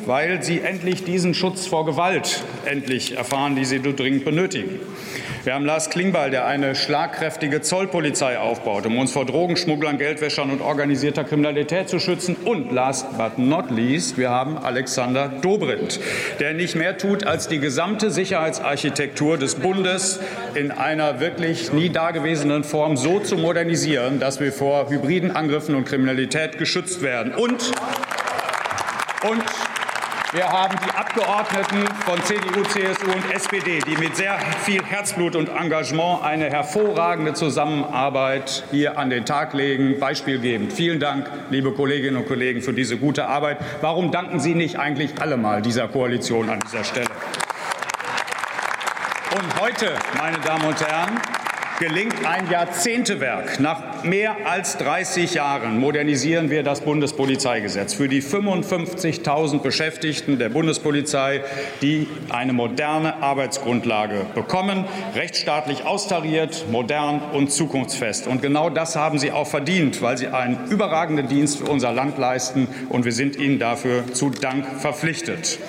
weil sie endlich diesen Schutz vor Gewalt endlich erfahren, die sie dringend benötigen. Wir haben Lars Klingbeil, der eine schlagkräftige Zollpolizei aufbaut, um uns vor Drogenschmugglern, Geldwäschern und organisierter Kriminalität zu schützen. Und last but not least, wir haben Alexander Dobrindt, der nicht mehr tut, als die gesamte Sicherheitsarchitektur des Bundes in einer wirklich nie dagewesenen Form so zu modernisieren, dass wir vor hybriden Angriffen und Kriminalität geschützt werden. Und wir haben die Abgeordneten von CDU, CSU und SPD, die mit sehr viel Herzblut und Engagement eine hervorragende Zusammenarbeit hier an den Tag legen, beispielgebend. Vielen Dank, liebe Kolleginnen und Kollegen, für diese gute Arbeit. Warum danken Sie nicht eigentlich alle mal dieser Koalition an dieser Stelle? Und heute, meine Damen und Herren, gelingt ein Jahrzehntewerk. Nach mehr als 30 Jahren modernisieren wir das Bundespolizeigesetz für die 55.000 Beschäftigten der Bundespolizei, die eine moderne Arbeitsgrundlage bekommen, rechtsstaatlich austariert, modern und zukunftsfest. Und genau das haben sie auch verdient, weil sie einen überragenden Dienst für unser Land leisten. Und wir sind ihnen dafür zu Dank verpflichtet.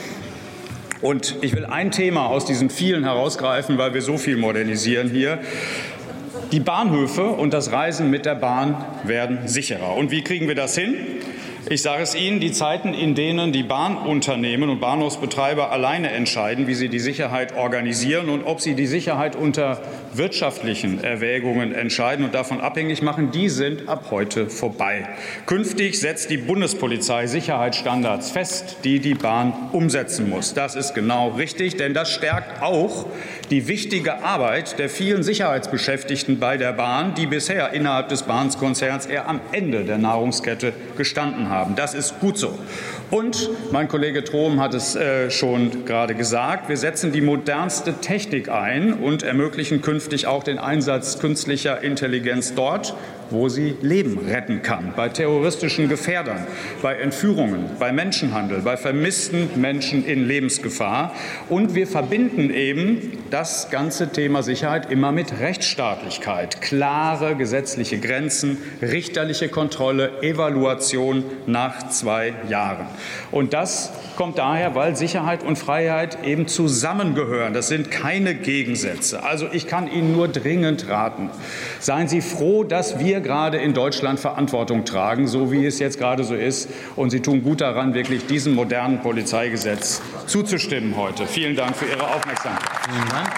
Und ich will ein Thema aus diesen vielen herausgreifen, weil wir so viel modernisieren hier. Die Bahnhöfe und das Reisen mit der Bahn werden sicherer. Und wie kriegen wir das hin? Ich sage es Ihnen, die Zeiten, in denen die Bahnunternehmen und Bahnhofsbetreiber alleine entscheiden, wie sie die Sicherheit organisieren und ob sie die Sicherheit unter wirtschaftlichen Erwägungen entscheiden und davon abhängig machen, die sind ab heute vorbei. Künftig setzt die Bundespolizei Sicherheitsstandards fest, die die Bahn umsetzen muss. Das ist genau richtig, denn das stärkt auch die wichtige Arbeit der vielen Sicherheitsbeschäftigten bei der Bahn, die bisher innerhalb des Bahnkonzerns eher am Ende der Nahrungskette gestanden haben. Das ist gut so. Und mein Kollege Trom hat es schon gerade gesagt, wir setzen die modernste Technik ein und ermöglichen künftig auch den Einsatz künstlicher Intelligenz dort, wo sie Leben retten kann, bei terroristischen Gefährdern, bei Entführungen, bei Menschenhandel, bei vermissten Menschen in Lebensgefahr. Und wir verbinden eben das ganze Thema Sicherheit immer mit Rechtsstaatlichkeit, klare gesetzliche Grenzen, richterliche Kontrolle, Evaluation nach 2 Jahren. Und das kommt daher, weil Sicherheit und Freiheit eben zusammengehören. Das sind keine Gegensätze. Also ich kann Ihnen nur dringend raten, seien Sie froh, dass wir gerade in Deutschland Verantwortung tragen, so wie es jetzt gerade so ist. Und Sie tun gut daran, wirklich diesem modernen Polizeigesetz zuzustimmen heute. Vielen Dank für Ihre Aufmerksamkeit. Vielen Dank.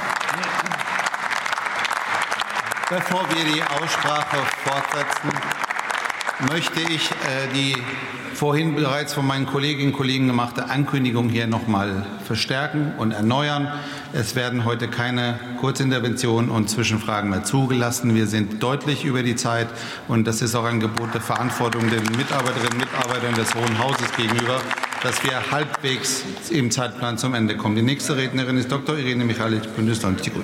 Bevor wir die Aussprache fortsetzen, möchte ich die vorhin bereits von meinen Kolleginnen und Kollegen gemachte Ankündigung hier noch mal verstärken und erneuern. Es werden heute keine Kurzinterventionen und Zwischenfragen mehr zugelassen. Wir sind deutlich über die Zeit, und das ist auch ein Gebot der Verantwortung den Mitarbeiterinnen und Mitarbeitern des Hohen Hauses gegenüber, dass wir halbwegs im Zeitplan zum Ende kommen. Die nächste Rednerin ist Dr. Irene Michalik, Bündnis 90 Die Grünen.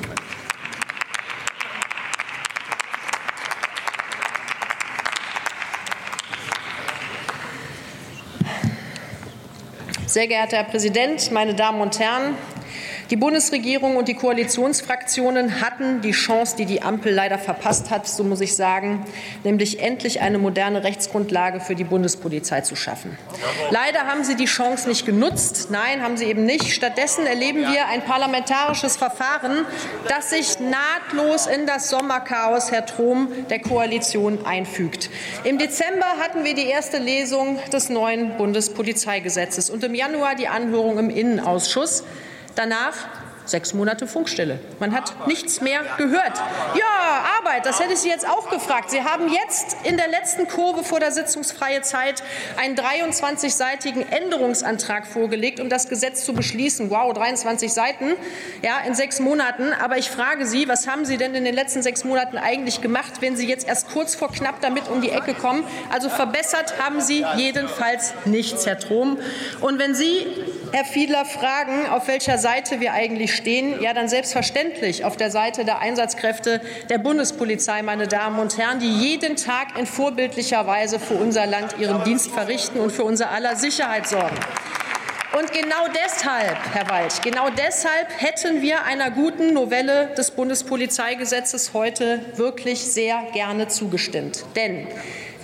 Sehr geehrter Herr Präsident, meine Damen und Herren! Die Bundesregierung und die Koalitionsfraktionen hatten die Chance, die die Ampel leider verpasst hat, so muss ich sagen, nämlich endlich eine moderne Rechtsgrundlage für die Bundespolizei zu schaffen. Leider haben Sie die Chance nicht genutzt. Nein, haben Sie eben nicht. Stattdessen erleben wir ein parlamentarisches Verfahren, das sich nahtlos in das Sommerchaos, Herr Trom, der Koalition einfügt. Im Dezember hatten wir die erste Lesung des neuen Bundespolizeigesetzes und im Januar die Anhörung im Innenausschuss. Danach 6 Monate Funkstille. Man hat nichts mehr gehört. Ja, Arbeit, das hätte ich Sie jetzt auch gefragt. Sie haben jetzt in der letzten Kurve vor der sitzungsfreien Zeit einen 23-seitigen Änderungsantrag vorgelegt, um das Gesetz zu beschließen. Wow, 23 Seiten, ja, in 6 Monaten. Aber ich frage Sie, was haben Sie denn in den letzten 6 Monaten eigentlich gemacht, wenn Sie jetzt erst kurz vor knapp damit um die Ecke kommen? Also verbessert haben Sie jedenfalls nichts, Herr Trom. Und wenn Sie, Herr Fiedler, fragen, auf welcher Seite wir eigentlich stehen, ja, dann selbstverständlich auf der Seite der Einsatzkräfte der Bundespolizei, meine Damen und Herren, die jeden Tag in vorbildlicher Weise für unser Land ihren Dienst verrichten und für unser aller Sicherheit sorgen. Und genau deshalb, Herr Wald, genau deshalb hätten wir einer guten Novelle des Bundespolizeigesetzes heute wirklich sehr gerne zugestimmt. Denn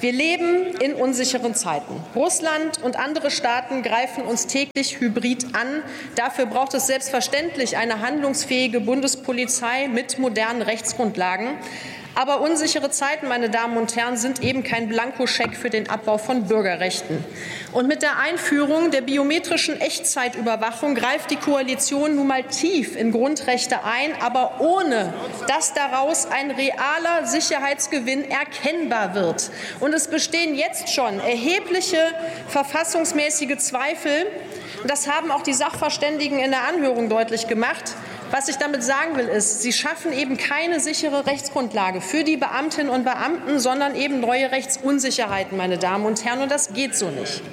Wir leben in unsicheren Zeiten. Russland und andere Staaten greifen uns täglich hybrid an. Dafür braucht es selbstverständlich eine handlungsfähige Bundespolizei mit modernen Rechtsgrundlagen. Aber unsichere Zeiten, meine Damen und Herren, sind eben kein Blankoscheck für den Abbau von Bürgerrechten. Und mit der Einführung der biometrischen Echtzeitüberwachung greift die Koalition nun mal tief in Grundrechte ein, aber ohne, dass daraus ein realer Sicherheitsgewinn erkennbar wird. Und es bestehen jetzt schon erhebliche verfassungsmäßige Zweifel. Das haben auch die Sachverständigen in der Anhörung deutlich gemacht. Was ich damit sagen will, ist, Sie schaffen eben keine sichere Rechtsgrundlage für die Beamtinnen und Beamten, sondern eben neue Rechtsunsicherheiten, meine Damen und Herren, und das geht so nicht.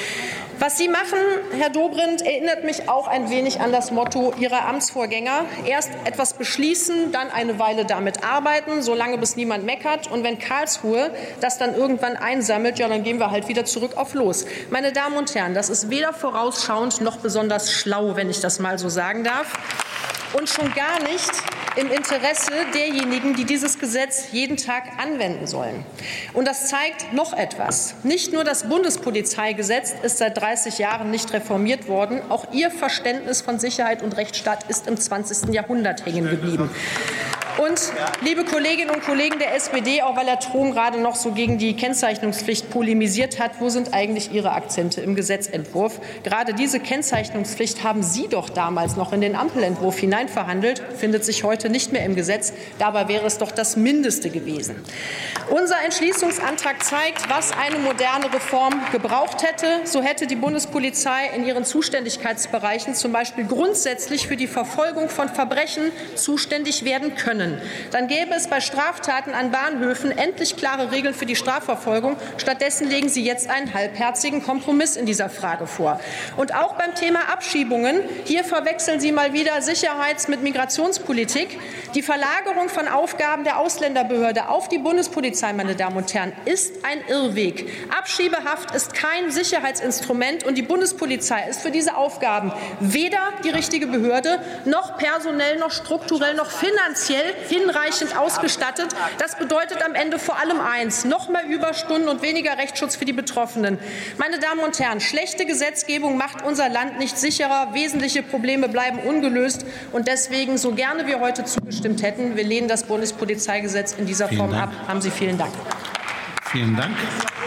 Was Sie machen, Herr Dobrindt, erinnert mich auch ein wenig an das Motto Ihrer Amtsvorgänger. Erst etwas beschließen, dann eine Weile damit arbeiten, solange bis niemand meckert. Und wenn Karlsruhe das dann irgendwann einsammelt, ja, dann gehen wir halt wieder zurück auf Los. Meine Damen und Herren, das ist weder vorausschauend noch besonders schlau, wenn ich das mal so sagen darf. Und schon gar nicht im Interesse derjenigen, die dieses Gesetz jeden Tag anwenden sollen. Und das zeigt noch etwas. Nicht nur das Bundespolizeigesetz ist seit 30 Jahren nicht reformiert worden, auch Ihr Verständnis von Sicherheit und Rechtsstaat ist im 20. Jahrhundert hängen geblieben. Und, liebe Kolleginnen und Kollegen der SPD, auch weil Herr Trom gerade noch so gegen die Kennzeichnungspflicht polemisiert hat, wo sind eigentlich Ihre Akzente im Gesetzentwurf? Gerade diese Kennzeichnungspflicht haben Sie doch damals noch in den Ampelentwurf hineinverhandelt, findet sich heute nicht mehr im Gesetz. Dabei wäre es doch das Mindeste gewesen. Unser Entschließungsantrag zeigt, was eine moderne Reform gebraucht hätte. So hätte die Bundespolizei in ihren Zuständigkeitsbereichen zum Beispiel grundsätzlich für die Verfolgung von Verbrechen zuständig werden können. Dann gäbe es bei Straftaten an Bahnhöfen endlich klare Regeln für die Strafverfolgung. Stattdessen legen Sie jetzt einen halbherzigen Kompromiss in dieser Frage vor. Und auch beim Thema Abschiebungen, hier verwechseln Sie mal wieder Sicherheits- mit Migrationspolitik. Die Verlagerung von Aufgaben der Ausländerbehörde auf die Bundespolizei, meine Damen und Herren, ist ein Irrweg. Abschiebehaft ist kein Sicherheitsinstrument und die Bundespolizei ist für diese Aufgaben weder die richtige Behörde, noch personell, noch strukturell, noch finanziell hinreichend ausgestattet. Das bedeutet am Ende vor allem eins: noch mehr Überstunden und weniger Rechtsschutz für die Betroffenen. Meine Damen und Herren, schlechte Gesetzgebung macht unser Land nicht sicherer. Wesentliche Probleme bleiben ungelöst. Und deswegen, so gerne wir heute zugestimmt hätten, wir lehnen das Bundespolizeigesetz in dieser Form ab. Haben Sie vielen Dank. Vielen Dank.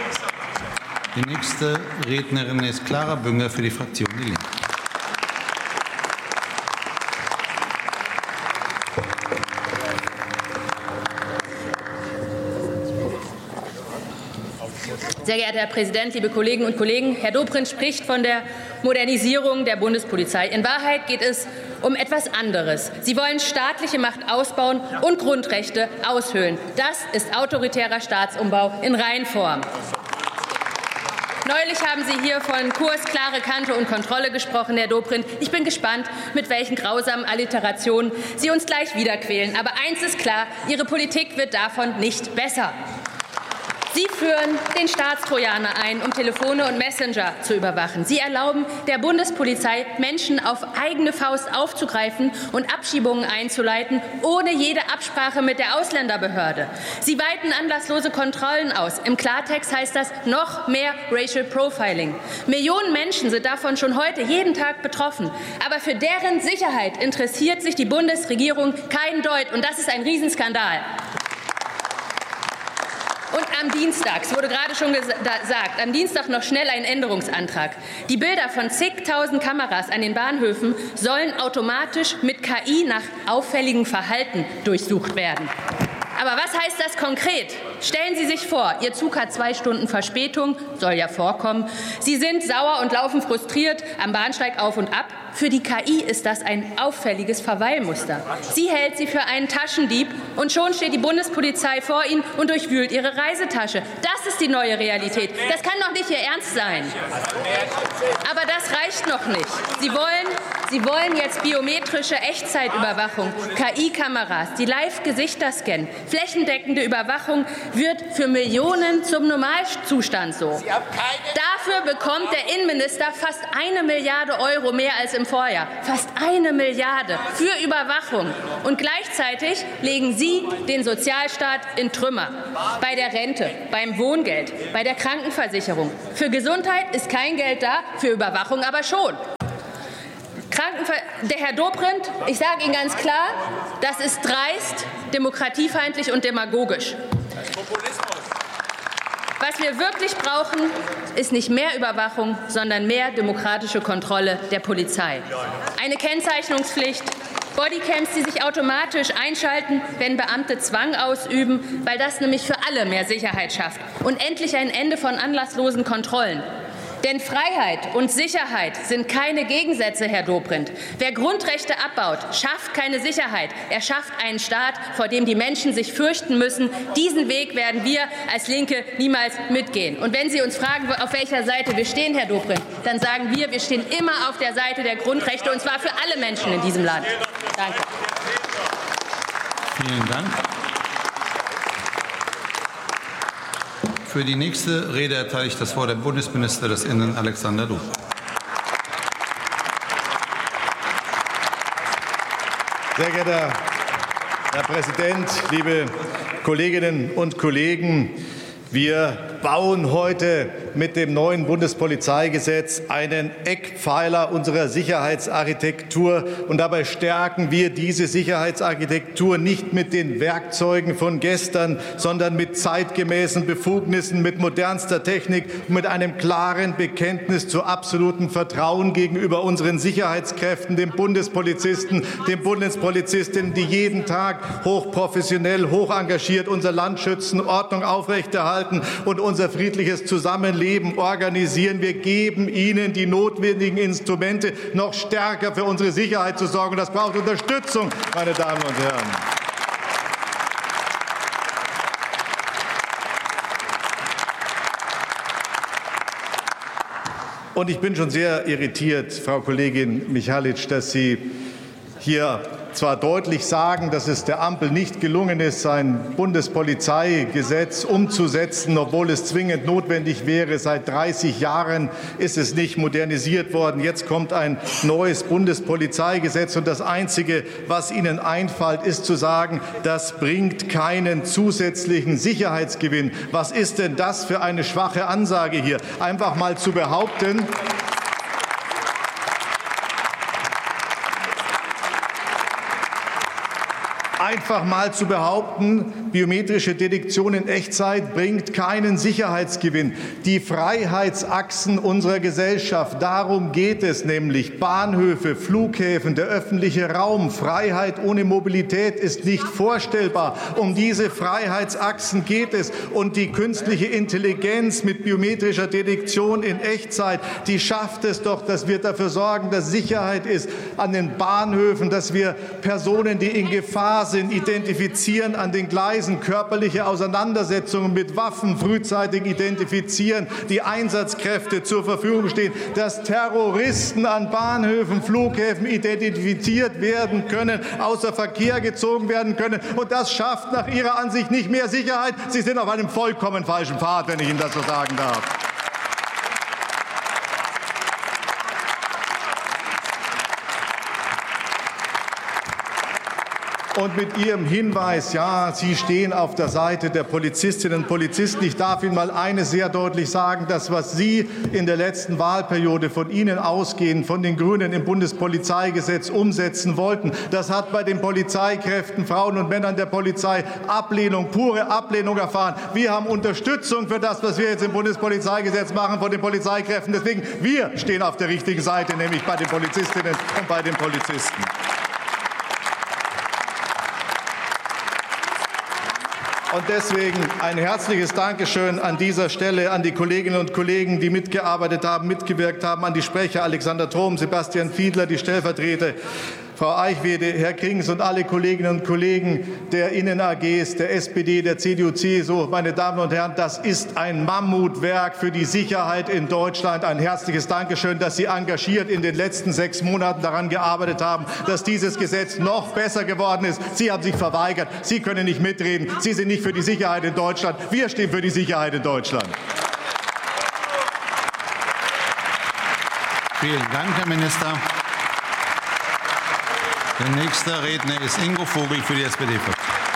Die nächste Rednerin ist Clara Bünger für die Fraktion Die Linke. Sehr geehrter Herr Präsident, liebe Kolleginnen und Kollegen! Herr Dobrindt spricht von der Modernisierung der Bundespolizei. In Wahrheit geht es um etwas anderes. Sie wollen staatliche Macht ausbauen und Grundrechte aushöhlen. Das ist autoritärer Staatsumbau in Reinform. Neulich haben Sie hier von Kurs, klare Kante und Kontrolle gesprochen, Herr Dobrindt. Ich bin gespannt, mit welchen grausamen Alliterationen Sie uns gleich wieder quälen. Aber eins ist klar, Ihre Politik wird davon nicht besser. Sie führen den Staatstrojaner ein, um Telefone und Messenger zu überwachen. Sie erlauben der Bundespolizei, Menschen auf eigene Faust aufzugreifen und Abschiebungen einzuleiten, ohne jede Absprache mit der Ausländerbehörde. Sie weiten anlasslose Kontrollen aus. Im Klartext heißt das noch mehr Racial Profiling. Millionen Menschen sind davon schon heute jeden Tag betroffen. Aber für deren Sicherheit interessiert sich die Bundesregierung kein Deut. Und das ist ein Riesenskandal. Und am Dienstag, es wurde gerade schon gesagt, am Dienstag noch schnell ein Änderungsantrag. Die Bilder von zigtausend Kameras an den Bahnhöfen sollen automatisch mit KI nach auffälligem Verhalten durchsucht werden. Aber was heißt das konkret? Stellen Sie sich vor, Ihr Zug hat 2 Stunden Verspätung, soll ja vorkommen. Sie sind sauer und laufen frustriert am Bahnsteig auf und ab. Für die KI ist das ein auffälliges Verweilmuster. Sie hält Sie für einen Taschendieb und schon steht die Bundespolizei vor Ihnen und durchwühlt Ihre Reisetasche. Das ist die neue Realität. Das kann doch nicht Ihr Ernst sein. Aber das reicht noch nicht. Sie wollen jetzt biometrische Echtzeitüberwachung, KI-Kameras, die Live-Gesichter scannen, flächendeckende Überwachung wird für Millionen zum Normalzustand so. Dafür bekommt der Innenminister fast 1 Milliarde Euro mehr als im Vorjahr. Fast 1 Milliarde für Überwachung. Und gleichzeitig legen Sie den Sozialstaat in Trümmer. Bei der Rente, beim Wohngeld, bei der Krankenversicherung. Für Gesundheit ist kein Geld da, für Überwachung aber schon. Der Herr Dobrindt, ich sage Ihnen ganz klar, das ist dreist, demokratiefeindlich und demagogisch. Was wir wirklich brauchen, ist nicht mehr Überwachung, sondern mehr demokratische Kontrolle der Polizei. Eine Kennzeichnungspflicht, Bodycams, die sich automatisch einschalten, wenn Beamte Zwang ausüben, weil das nämlich für alle mehr Sicherheit schafft. Und endlich ein Ende von anlasslosen Kontrollen. Denn Freiheit und Sicherheit sind keine Gegensätze, Herr Dobrindt. Wer Grundrechte abbaut, schafft keine Sicherheit. Er schafft einen Staat, vor dem die Menschen sich fürchten müssen. Diesen Weg werden wir als Linke niemals mitgehen. Und wenn Sie uns fragen, auf welcher Seite wir stehen, Herr Dobrindt, dann sagen wir stehen immer auf der Seite der Grundrechte, und zwar für alle Menschen in diesem Land. Danke. Vielen Dank. Für die nächste Rede erteile ich das Wort dem Bundesminister des Innern, Alexander Lux. Sehr geehrter Herr Präsident, liebe Kolleginnen und Kollegen! Wir bauen heute mit dem neuen Bundespolizeigesetz einen Eckpfeiler unserer Sicherheitsarchitektur. Und dabei stärken wir diese Sicherheitsarchitektur nicht mit den Werkzeugen von gestern, sondern mit zeitgemäßen Befugnissen, mit modernster Technik, mit einem klaren Bekenntnis zu absolutem Vertrauen gegenüber unseren Sicherheitskräften, den Bundespolizisten, den Bundespolizistinnen, die jeden Tag hochprofessionell, hoch engagiert unser Land schützen, Ordnung aufrechterhalten und unser friedliches Zusammenleben organisieren. Wir geben ihnen die notwendigen Instrumente, noch stärker für unsere Sicherheit zu sorgen. Das braucht Unterstützung, meine Damen und Herren. Und ich bin schon sehr irritiert, Frau Kollegin Michalic, dass Sie hier zwar deutlich sagen, dass es der Ampel nicht gelungen ist, sein Bundespolizeigesetz umzusetzen, obwohl es zwingend notwendig wäre. Seit 30 Jahren ist es nicht modernisiert worden. Jetzt kommt ein neues Bundespolizeigesetz, und das Einzige, was Ihnen einfällt, ist zu sagen, das bringt keinen zusätzlichen Sicherheitsgewinn. Was ist denn das für eine schwache Ansage hier? Einfach mal zu behaupten, biometrische Detektion in Echtzeit bringt keinen Sicherheitsgewinn. Die Freiheitsachsen unserer Gesellschaft, darum geht es nämlich. Bahnhöfe, Flughäfen, der öffentliche Raum. Freiheit ohne Mobilität ist nicht vorstellbar. Um diese Freiheitsachsen geht es. Und die künstliche Intelligenz mit biometrischer Detektion in Echtzeit, die schafft es doch, dass wir dafür sorgen, dass Sicherheit ist an den Bahnhöfen, dass wir Personen, die in Gefahr sind, identifizieren an den Gleisen, körperliche Auseinandersetzungen mit Waffen frühzeitig identifizieren, die Einsatzkräfte zur Verfügung stehen, dass Terroristen an Bahnhöfen, Flughäfen identifiziert werden können, außer Verkehr gezogen werden können. Und das schafft nach Ihrer Ansicht nicht mehr Sicherheit. Sie sind auf einem vollkommen falschen Pfad, wenn ich Ihnen das so sagen darf. Und mit Ihrem Hinweis, ja, Sie stehen auf der Seite der Polizistinnen und Polizisten. Ich darf Ihnen mal eines sehr deutlich sagen: Das, was Sie in der letzten Wahlperiode von Ihnen ausgehend, von den Grünen im Bundespolizeigesetz umsetzen wollten, das hat bei den Polizeikräften, Frauen und Männern der Polizei Ablehnung, pure Ablehnung erfahren. Wir haben Unterstützung für das, was wir jetzt im Bundespolizeigesetz machen, von den Polizeikräften. Deswegen, wir stehen auf der richtigen Seite, nämlich bei den Polizistinnen und bei den Polizisten. Und deswegen ein herzliches Dankeschön an dieser Stelle an die Kolleginnen und Kollegen, die mitgearbeitet haben, mitgewirkt haben, an die Sprecher Alexander Trom, Sebastian Fiedler, die Stellvertreter Frau Eichwede, Herr Krings und alle Kolleginnen und Kollegen der Innen-AGs, der SPD, der CDU, CSU, meine Damen und Herren, das ist ein Mammutwerk für die Sicherheit in Deutschland. Ein herzliches Dankeschön, dass Sie engagiert in den letzten 6 Monaten daran gearbeitet haben, dass dieses Gesetz noch besser geworden ist. Sie haben sich verweigert. Sie können nicht mitreden. Sie sind nicht für die Sicherheit in Deutschland. Wir stehen für die Sicherheit in Deutschland. Vielen Dank, Herr Minister. Der nächste Redner ist Ingo Vogel für die SPD-Fraktion.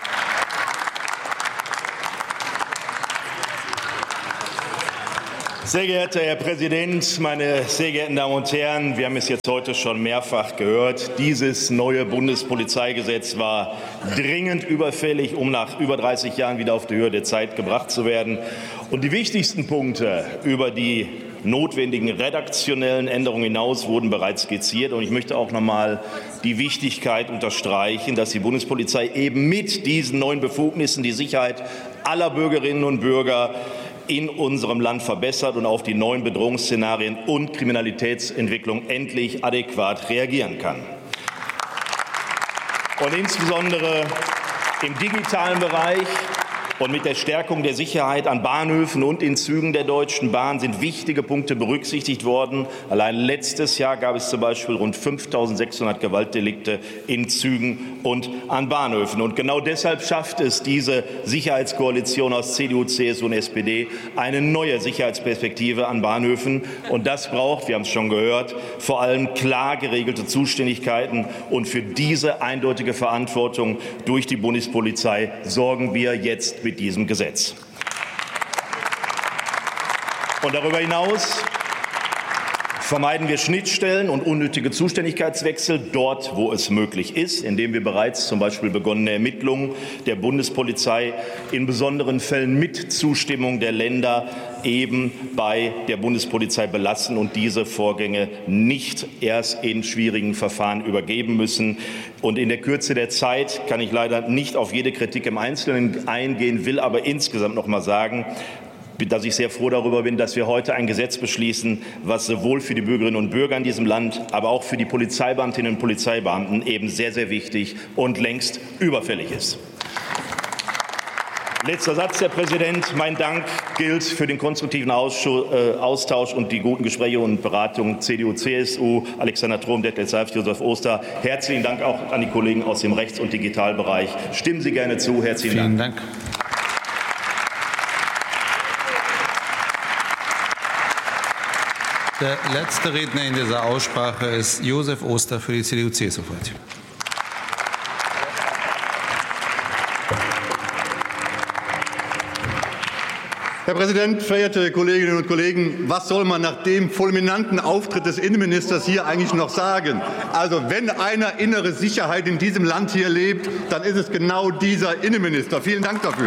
Sehr geehrter Herr Präsident, meine sehr geehrten Damen und Herren! Wir haben es jetzt heute schon mehrfach gehört. Dieses neue Bundespolizeigesetz war dringend überfällig, um nach über 30 Jahren wieder auf die Höhe der Zeit gebracht zu werden. Und die wichtigsten Punkte über die notwendigen redaktionellen Änderungen hinaus wurden bereits skizziert. Und ich möchte auch noch einmal die Wichtigkeit unterstreichen, dass die Bundespolizei eben mit diesen neuen Befugnissen die Sicherheit aller Bürgerinnen und Bürger in unserem Land verbessert und auf die neuen Bedrohungsszenarien und Kriminalitätsentwicklung endlich adäquat reagieren kann. Und insbesondere im digitalen Bereich und mit der Stärkung der Sicherheit an Bahnhöfen und in Zügen der Deutschen Bahn sind wichtige Punkte berücksichtigt worden. Allein letztes Jahr gab es zum Beispiel rund 5.600 Gewaltdelikte in Zügen und an Bahnhöfen. Und genau deshalb schafft es diese Sicherheitskoalition aus CDU, CSU und SPD eine neue Sicherheitsperspektive an Bahnhöfen. Und das braucht, wir haben es schon gehört, vor allem klar geregelte Zuständigkeiten. Und für diese eindeutige Verantwortung durch die Bundespolizei sorgen wir jetzt mit diesem Gesetz. Und darüber hinaus vermeiden wir Schnittstellen und unnötige Zuständigkeitswechsel dort, wo es möglich ist, indem wir bereits zum Beispiel begonnene Ermittlungen der Bundespolizei in besonderen Fällen mit Zustimmung der Länder eben bei der Bundespolizei belassen und diese Vorgänge nicht erst in schwierigen Verfahren übergeben müssen. Und in der Kürze der Zeit kann ich leider nicht auf jede Kritik im Einzelnen eingehen, will aber insgesamt noch mal sagen, dass ich sehr froh darüber bin, dass wir heute ein Gesetz beschließen, was sowohl für die Bürgerinnen und Bürger in diesem Land, aber auch für die Polizeibeamtinnen und Polizeibeamten eben sehr, sehr wichtig und längst überfällig ist. Letzter Satz, Herr Präsident. Mein Dank gilt für den konstruktiven Austausch und die guten Gespräche und Beratungen CDU, CSU, Alexander Trom, Detlef Seifert, Josef Oster. Herzlichen Dank auch an die Kollegen aus dem Rechts- und Digitalbereich. Stimmen Sie gerne zu. Herzlichen Dank. Vielen Dank. Der letzte Redner in dieser Aussprache ist Josef Oster für die CDU-CSU-Fraktion. Herr Präsident, verehrte Kolleginnen und Kollegen! Was soll man nach dem fulminanten Auftritt des Innenministers hier eigentlich noch sagen? Also wenn einer innere Sicherheit in diesem Land hier lebt, dann ist es genau dieser Innenminister. Vielen Dank dafür.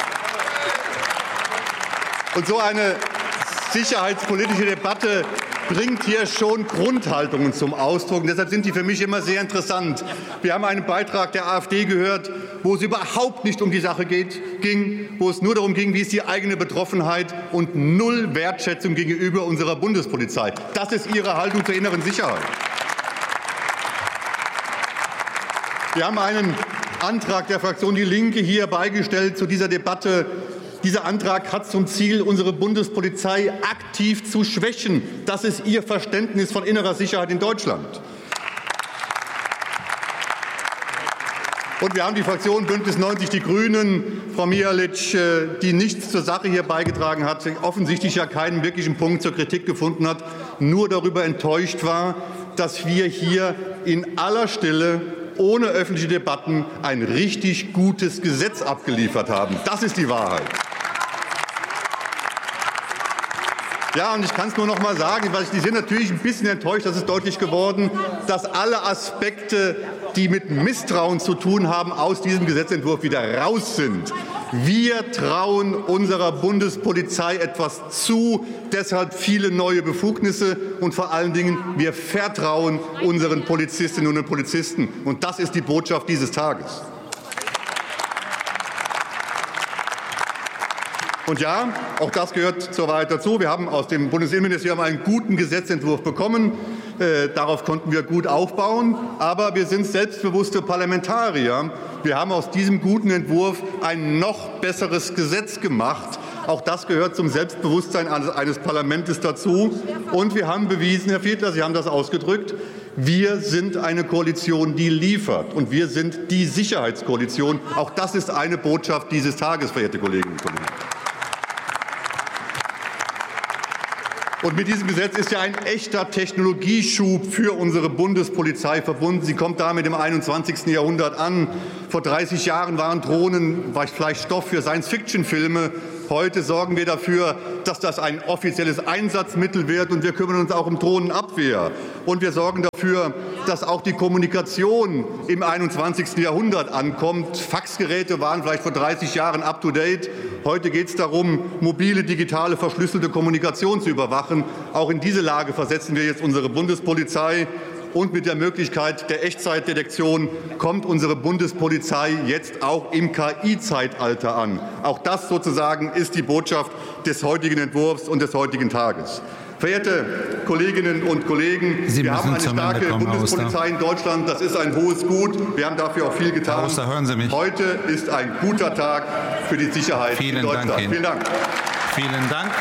Und so eine sicherheitspolitische Debatte bringt hier schon Grundhaltungen zum Ausdruck. Und deshalb sind die für mich immer sehr interessant. Wir haben einen Beitrag der AfD gehört, wo es überhaupt nicht um die Sache ging, wo es nur darum ging, wie ist die eigene Betroffenheit und null Wertschätzung gegenüber unserer Bundespolizei. Das ist Ihre Haltung zur inneren Sicherheit. Wir haben einen Antrag der Fraktion Die Linke hier beigestellt zu dieser Debatte. Dieser Antrag hat zum Ziel, unsere Bundespolizei aktiv zu schwächen. Das ist Ihr Verständnis von innerer Sicherheit in Deutschland. Und wir haben die Fraktion Bündnis 90 Die Grünen, Frau Mihalic, die nichts zur Sache hier beigetragen hat, offensichtlich ja keinen wirklichen Punkt zur Kritik gefunden hat, nur darüber enttäuscht war, dass wir hier in aller Stille ohne öffentliche Debatten ein richtig gutes Gesetz abgeliefert haben. Das ist die Wahrheit. Ja, und ich kann es nur noch mal sagen, weil die sind natürlich ein bisschen enttäuscht, das ist deutlich geworden, dass alle Aspekte, die mit Misstrauen zu tun haben, aus diesem Gesetzentwurf wieder raus sind. Wir trauen unserer Bundespolizei etwas zu, deshalb viele neue Befugnisse und vor allen Dingen, wir vertrauen unseren Polizistinnen und Polizisten. Und das ist die Botschaft dieses Tages. Und ja, auch das gehört zur Wahrheit dazu. Wir haben aus dem Bundesinnenministerium einen guten Gesetzentwurf bekommen. Darauf konnten wir gut aufbauen. Aber wir sind selbstbewusste Parlamentarier. Wir haben aus diesem guten Entwurf ein noch besseres Gesetz gemacht. Auch das gehört zum Selbstbewusstsein eines Parlaments dazu. Und wir haben bewiesen, Herr Fiedler, Sie haben das ausgedrückt, wir sind eine Koalition, die liefert. Und wir sind die Sicherheitskoalition. Auch das ist eine Botschaft dieses Tages, verehrte Kolleginnen und Kollegen. Und mit diesem Gesetz ist ja ein echter Technologieschub für unsere Bundespolizei verbunden. Sie kommt damit im 21. Jahrhundert an. Vor 30 Jahren waren Drohnen vielleicht Stoff für Science-Fiction-Filme. Heute sorgen wir dafür, dass das ein offizielles Einsatzmittel wird, und wir kümmern uns auch um Drohnenabwehr. Und wir sorgen dafür, dass auch die Kommunikation im 21. Jahrhundert ankommt. Faxgeräte waren vielleicht vor 30 Jahren up-to-date. Heute geht es darum, mobile, digitale, verschlüsselte Kommunikation zu überwachen. Auch in diese Lage versetzen wir jetzt unsere Bundespolizei. Und mit der Möglichkeit der Echtzeitdetektion kommt unsere Bundespolizei jetzt auch im KI-Zeitalter an. Auch das sozusagen ist die Botschaft des heutigen Entwurfs und des heutigen Tages. Verehrte Kolleginnen und Kollegen, wir haben eine starke Bundespolizei in Deutschland. Das ist ein hohes Gut. Wir haben dafür auch viel getan. Herr Oster, hören Sie mich. Heute ist ein guter Tag für die Sicherheit in Deutschland. Vielen Dank. Vielen Dank.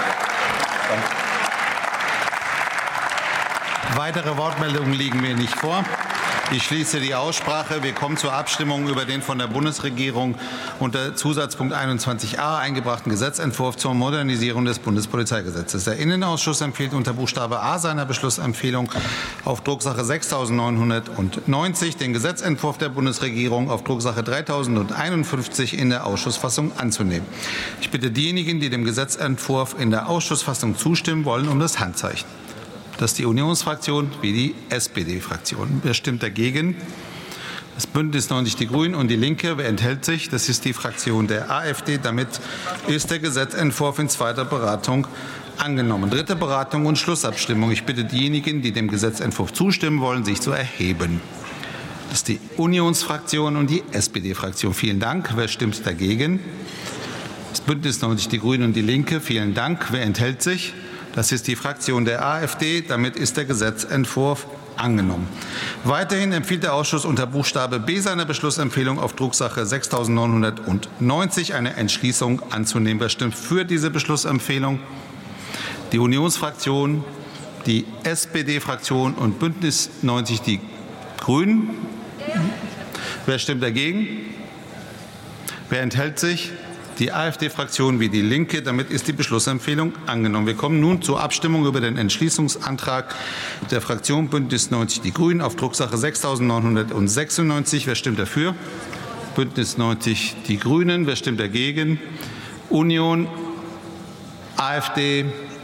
Weitere Wortmeldungen liegen mir nicht vor. Ich schließe die Aussprache. Wir kommen zur Abstimmung über den von der Bundesregierung unter Zusatzpunkt 21a eingebrachten Gesetzentwurf zur Modernisierung des Bundespolizeigesetzes. Der Innenausschuss empfiehlt unter Buchstabe A seiner Beschlussempfehlung auf Drucksache 6990 den Gesetzentwurf der Bundesregierung auf Drucksache 3051 in der Ausschussfassung anzunehmen. Ich bitte diejenigen, die dem Gesetzentwurf in der Ausschussfassung zustimmen wollen, um das Handzeichen. Das ist die Unionsfraktion wie die SPD-Fraktion. Wer stimmt dagegen? Das Bündnis 90 Die Grünen und die Linke. Wer enthält sich? Das ist die Fraktion der AfD. Damit ist der Gesetzentwurf in zweiter Beratung angenommen. Dritte Beratung und Schlussabstimmung. Ich bitte diejenigen, die dem Gesetzentwurf zustimmen wollen, sich zu erheben. Das ist die Unionsfraktion und die SPD-Fraktion. Vielen Dank. Wer stimmt dagegen? Das Bündnis 90 Die Grünen und die Linke. Vielen Dank. Wer enthält sich? Das ist die Fraktion der AfD. Damit ist der Gesetzentwurf angenommen. Weiterhin empfiehlt der Ausschuss unter Buchstabe B seiner Beschlussempfehlung auf Drucksache 6990 eine Entschließung anzunehmen. Wer stimmt für diese Beschlussempfehlung? Die Unionsfraktion, die SPD-Fraktion und Bündnis 90 Die Grünen. Wer stimmt dagegen? Wer enthält sich? Die AfD-Fraktion wie die Linke. Damit ist die Beschlussempfehlung angenommen. Wir kommen nun zur Abstimmung über den Entschließungsantrag der Fraktion Bündnis 90 Die Grünen auf Drucksache 6996. Wer stimmt dafür? Bündnis 90 Die Grünen. Wer stimmt dagegen? Union, AfD.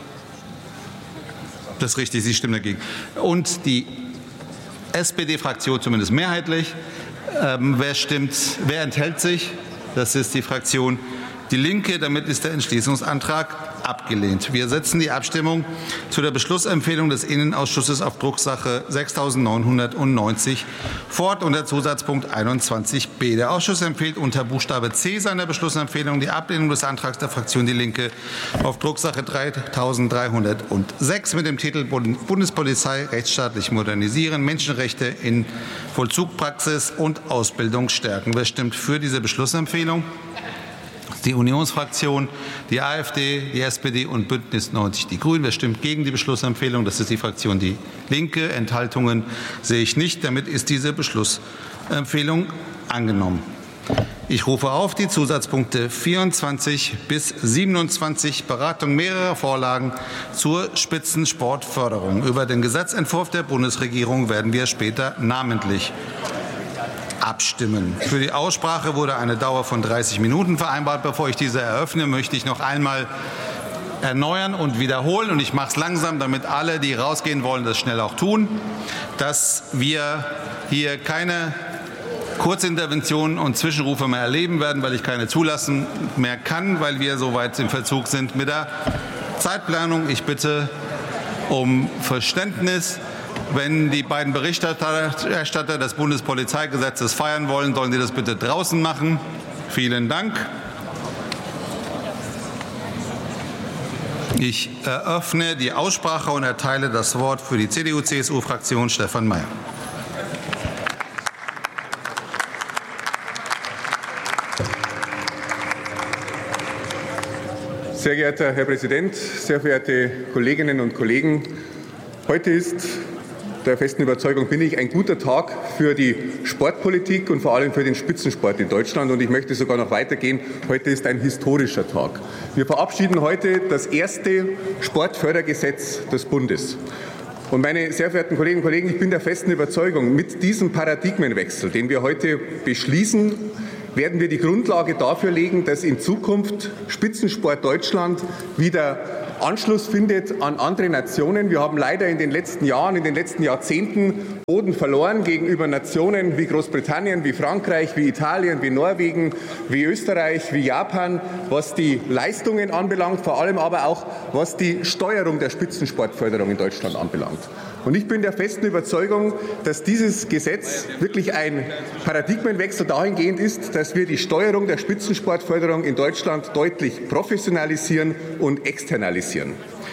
Das ist richtig, Sie stimmen dagegen. Und die SPD-Fraktion zumindest mehrheitlich. Wer enthält sich? Das ist die Fraktion Die Linke. Damit ist der Entschließungsantrag abgelehnt. Wir setzen die Abstimmung zu der Beschlussempfehlung des Innenausschusses auf Drucksache 6990 fort unter Zusatzpunkt 21b. Der Ausschuss empfiehlt unter Buchstabe C seiner Beschlussempfehlung die Ablehnung des Antrags der Fraktion Die Linke auf Drucksache 3306 mit dem Titel Bundespolizei rechtsstaatlich modernisieren, Menschenrechte in Vollzugpraxis und Ausbildung stärken. Wer stimmt für diese Beschlussempfehlung? Die Unionsfraktion, die AfD, die SPD und Bündnis 90 Die Grünen. Wer stimmt gegen die Beschlussempfehlung? Das ist die Fraktion Die Linke. Enthaltungen sehe ich nicht. Damit ist diese Beschlussempfehlung angenommen. Ich rufe auf die Zusatzpunkte 24 bis 27, Beratung mehrerer Vorlagen zur Spitzensportförderung. Über den Gesetzentwurf der Bundesregierung werden wir später namentlich abstimmen. Für die Aussprache wurde eine Dauer von 30 Minuten vereinbart. Bevor ich diese eröffne, möchte ich noch einmal erneuern und wiederholen, und ich mache es langsam, damit alle, die rausgehen wollen, das schnell auch tun, dass wir hier keine Kurzinterventionen und Zwischenrufe mehr erleben werden, weil ich keine zulassen mehr kann, weil wir so weit im Verzug sind mit der Zeitplanung. Ich bitte um Verständnis. Wenn die beiden Berichterstatter des Bundespolizeigesetzes feiern wollen, sollen sie das bitte draußen machen. Vielen Dank. Ich eröffne die Aussprache und erteile das Wort für die CDU-CSU-Fraktion Stefan Mayer. Sehr geehrter Herr Präsident, sehr verehrte Kolleginnen und Kollegen! Heute ist, der festen Überzeugung bin ich, ein guter Tag für die Sportpolitik und vor allem für den Spitzensport in Deutschland. Und ich möchte sogar noch weitergehen. Heute ist ein historischer Tag. Wir verabschieden heute das erste Sportfördergesetz des Bundes. Und meine sehr verehrten Kolleginnen und Kollegen, ich bin der festen Überzeugung, mit diesem Paradigmenwechsel, den wir heute beschließen, werden wir die Grundlage dafür legen, dass in Zukunft Spitzensport Deutschland wieder Anschluss findet an andere Nationen. Wir haben leider in den letzten Jahren, in den letzten Jahrzehnten Boden verloren gegenüber Nationen wie Großbritannien, wie Frankreich, wie Italien, wie Norwegen, wie Österreich, wie Japan, was die Leistungen anbelangt, vor allem aber auch was die Steuerung der Spitzensportförderung in Deutschland anbelangt. Und ich bin der festen Überzeugung, dass dieses Gesetz wirklich ein Paradigmenwechsel dahingehend ist, dass wir die Steuerung der Spitzensportförderung in Deutschland deutlich professionalisieren und externalisieren.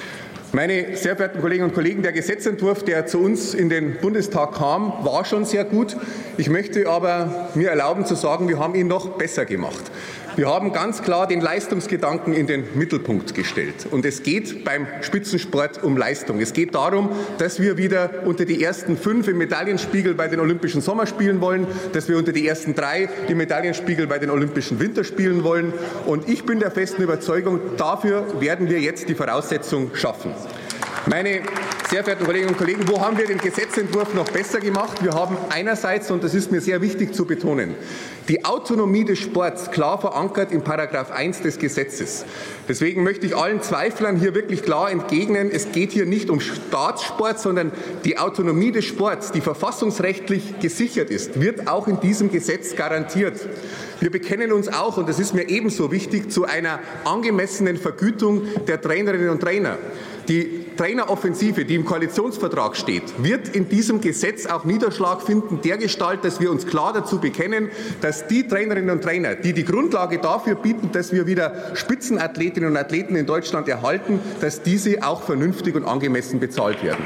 Meine sehr verehrten Kolleginnen und Kollegen, der Gesetzentwurf, der zu uns in den Bundestag kam, war schon sehr gut. Ich möchte aber mir erlauben zu sagen, wir haben ihn noch besser gemacht. Wir haben ganz klar den Leistungsgedanken in den Mittelpunkt gestellt. Und es geht beim Spitzensport um Leistung. Es geht darum, dass wir wieder unter die ersten 5 im Medaillenspiegel bei den Olympischen Sommerspielen wollen, dass wir unter die ersten 3 im Medaillenspiegel bei den Olympischen Winterspielen wollen. Und ich bin der festen Überzeugung, dafür werden wir jetzt die Voraussetzung schaffen. Meine sehr verehrten Kolleginnen und Kollegen, wo haben wir den Gesetzentwurf noch besser gemacht? Wir haben einerseits, und das ist mir sehr wichtig zu betonen, die Autonomie des Sports klar verankert in § 1 des Gesetzes. Deswegen möchte ich allen Zweiflern hier wirklich klar entgegnen, es geht hier nicht um Staatssport, sondern die Autonomie des Sports, die verfassungsrechtlich gesichert ist, wird auch in diesem Gesetz garantiert. Wir bekennen uns auch, und das ist mir ebenso wichtig, zu einer angemessenen Vergütung der Trainerinnen und Trainer. Die Traineroffensive, die im Koalitionsvertrag steht, wird in diesem Gesetz auch Niederschlag finden, dergestalt, dass wir uns klar dazu bekennen, dass die Trainerinnen und Trainer, die die Grundlage dafür bieten, dass wir wieder Spitzenathletinnen und Athleten in Deutschland erhalten, dass diese auch vernünftig und angemessen bezahlt werden.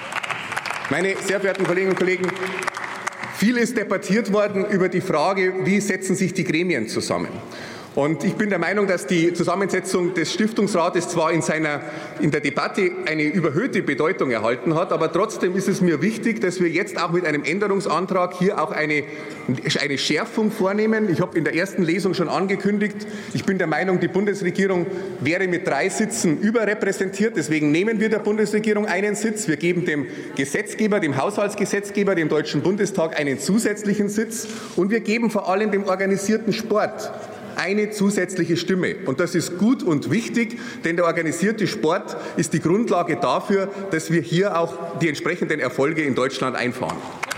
Meine sehr verehrten Kolleginnen und Kollegen, viel ist debattiert worden über die Frage, wie setzen sich die Gremien zusammen. Und ich bin der Meinung, dass die Zusammensetzung des Stiftungsrates zwar in der Debatte eine überhöhte Bedeutung erhalten hat, aber trotzdem ist es mir wichtig, dass wir jetzt auch mit einem Änderungsantrag hier auch eine Schärfung vornehmen. Ich habe in der ersten Lesung schon angekündigt, ich bin der Meinung, die Bundesregierung wäre mit 3 Sitzen überrepräsentiert. Deswegen nehmen wir der Bundesregierung einen Sitz. Wir geben dem Gesetzgeber, dem Haushaltsgesetzgeber, dem Deutschen Bundestag einen zusätzlichen Sitz. Und wir geben vor allem dem organisierten Sport eine zusätzliche Stimme. Und das ist gut und wichtig, denn der organisierte Sport ist die Grundlage dafür, dass wir hier auch die entsprechenden Erfolge in Deutschland einfahren.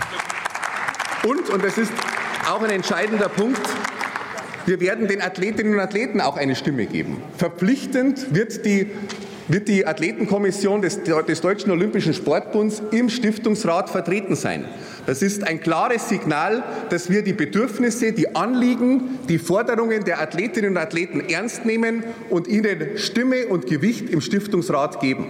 Und das ist auch ein entscheidender Punkt, wir werden den Athletinnen und Athleten auch eine Stimme geben. Verpflichtend wird die Athletenkommission des Deutschen Olympischen Sportbunds im Stiftungsrat vertreten sein. Das ist ein klares Signal, dass wir die Bedürfnisse, die Anliegen, die Forderungen der Athletinnen und Athleten ernst nehmen und ihnen Stimme und Gewicht im Stiftungsrat geben.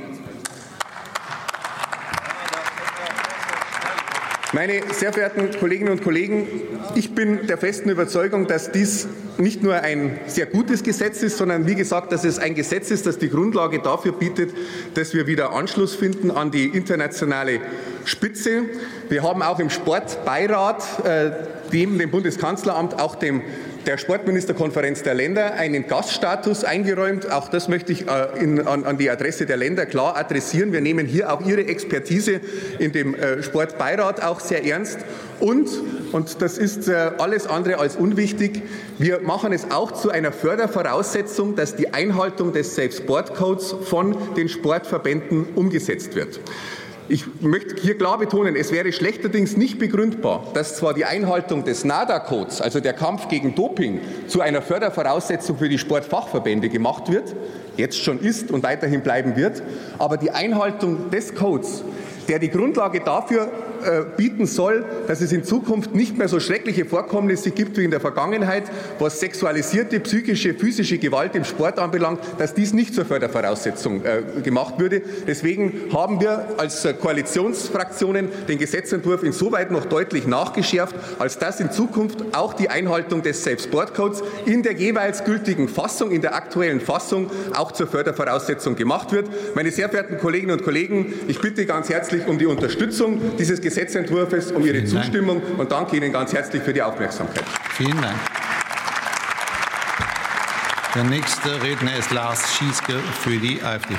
Meine sehr verehrten Kolleginnen und Kollegen, ich bin der festen Überzeugung, dass dies nicht nur ein sehr gutes Gesetz ist, sondern wie gesagt, dass es ein Gesetz ist, das die Grundlage dafür bietet, dass wir wieder Anschluss finden an die internationale Spitze. Wir haben auch im Sportbeirat neben dem Bundeskanzleramt auch der Sportministerkonferenz der Länder einen Gaststatus eingeräumt. Auch das möchte ich an die Adresse der Länder klar adressieren. Wir nehmen hier auch Ihre Expertise in dem Sportbeirat auch sehr ernst. Und das ist alles andere als unwichtig, wir machen es auch zu einer Fördervoraussetzung, dass die Einhaltung des Safe Sport Codes von den Sportverbänden umgesetzt wird. Ich möchte hier klar betonen, es wäre schlechterdings nicht begründbar, dass zwar die Einhaltung des NADA-Codes, also der Kampf gegen Doping, zu einer Fördervoraussetzung für die Sportfachverbände gemacht wird, jetzt schon ist und weiterhin bleiben wird, aber die Einhaltung des Codes, der die Grundlage dafür bieten soll, dass es in Zukunft nicht mehr so schreckliche Vorkommnisse gibt wie in der Vergangenheit, was sexualisierte, psychische, physische Gewalt im Sport anbelangt, dass dies nicht zur Fördervoraussetzung gemacht würde. Deswegen haben wir als Koalitionsfraktionen den Gesetzentwurf insoweit noch deutlich nachgeschärft, als dass in Zukunft auch die Einhaltung des Safe Sport Codes in der jeweils gültigen Fassung, in der aktuellen Fassung, auch zur Fördervoraussetzung gemacht wird. Meine sehr verehrten Kolleginnen und Kollegen, ich bitte ganz herzlich um die Unterstützung dieses Gesetzentwurfs, um Ihre Zustimmung und danke Ihnen ganz herzlich für die Aufmerksamkeit. Vielen Dank. Der nächste Redner ist Lars Schieske für die AfD.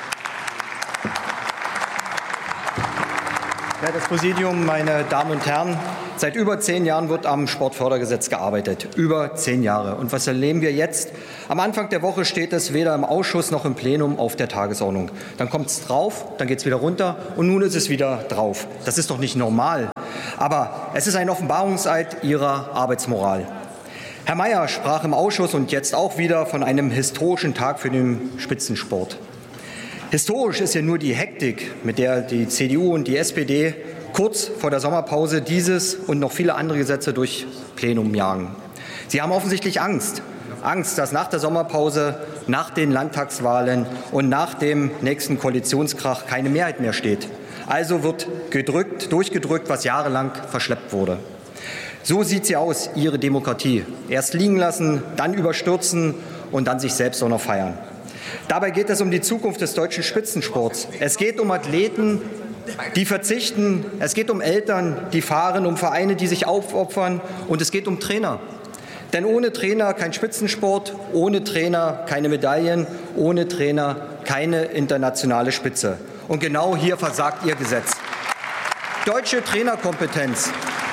Das Präsidium, meine Damen und Herren, seit über 10 Jahren wird am Sportfördergesetz gearbeitet. Über 10 Jahre. Und was erleben wir jetzt? Am Anfang der Woche steht es weder im Ausschuss noch im Plenum auf der Tagesordnung. Dann kommt es drauf, dann geht es wieder runter und nun ist es wieder drauf. Das ist doch nicht normal. Aber es ist ein Offenbarungseid Ihrer Arbeitsmoral. Herr Mayer sprach im Ausschuss und jetzt auch wieder von einem historischen Tag für den Spitzensport. Historisch ist ja nur die Hektik, mit der die CDU und die SPD kurz vor der Sommerpause dieses und noch viele andere Gesetze durch Plenum jagen. Sie haben offensichtlich Angst, dass nach der Sommerpause, nach den Landtagswahlen und nach dem nächsten Koalitionskrach keine Mehrheit mehr steht. Also wird durchgedrückt, was jahrelang verschleppt wurde. So sieht sie aus, Ihre Demokratie. Erst liegen lassen, dann überstürzen und dann sich selbst auch noch feiern. Dabei geht es um die Zukunft des deutschen Spitzensports. Es geht um Athleten, die verzichten. Es geht um Eltern, die fahren, um Vereine, die sich aufopfern. Und es geht um Trainer. Denn ohne Trainer kein Spitzensport, ohne Trainer keine Medaillen, ohne Trainer keine internationale Spitze. Und genau hier versagt Ihr Gesetz. Deutsche Trainerkompetenz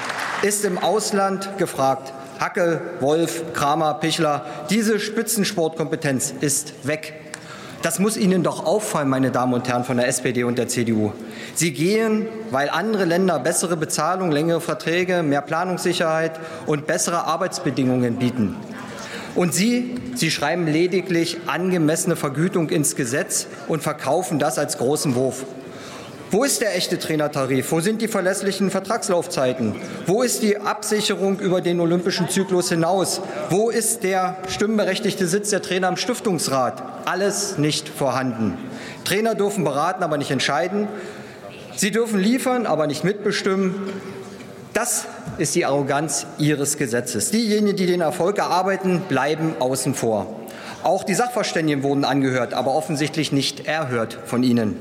ist im Ausland gefragt. Hackel, Wolf, Kramer, Pichler, diese Spitzensportkompetenz ist weg. Das muss Ihnen doch auffallen, meine Damen und Herren von der SPD und der CDU. Sie gehen, weil andere Länder bessere Bezahlung, längere Verträge, mehr Planungssicherheit und bessere Arbeitsbedingungen bieten. Und Sie schreiben lediglich angemessene Vergütung ins Gesetz und verkaufen das als großen Wurf. Wo ist der echte Trainertarif? Wo sind die verlässlichen Vertragslaufzeiten? Wo ist die Absicherung über den olympischen Zyklus hinaus? Wo ist der stimmberechtigte Sitz der Trainer im Stiftungsrat? Alles nicht vorhanden. Trainer dürfen beraten, aber nicht entscheiden. Sie dürfen liefern, aber nicht mitbestimmen. Das ist die Arroganz Ihres Gesetzes. Diejenigen, die den Erfolg erarbeiten, bleiben außen vor. Auch die Sachverständigen wurden angehört, aber offensichtlich nicht erhört von Ihnen.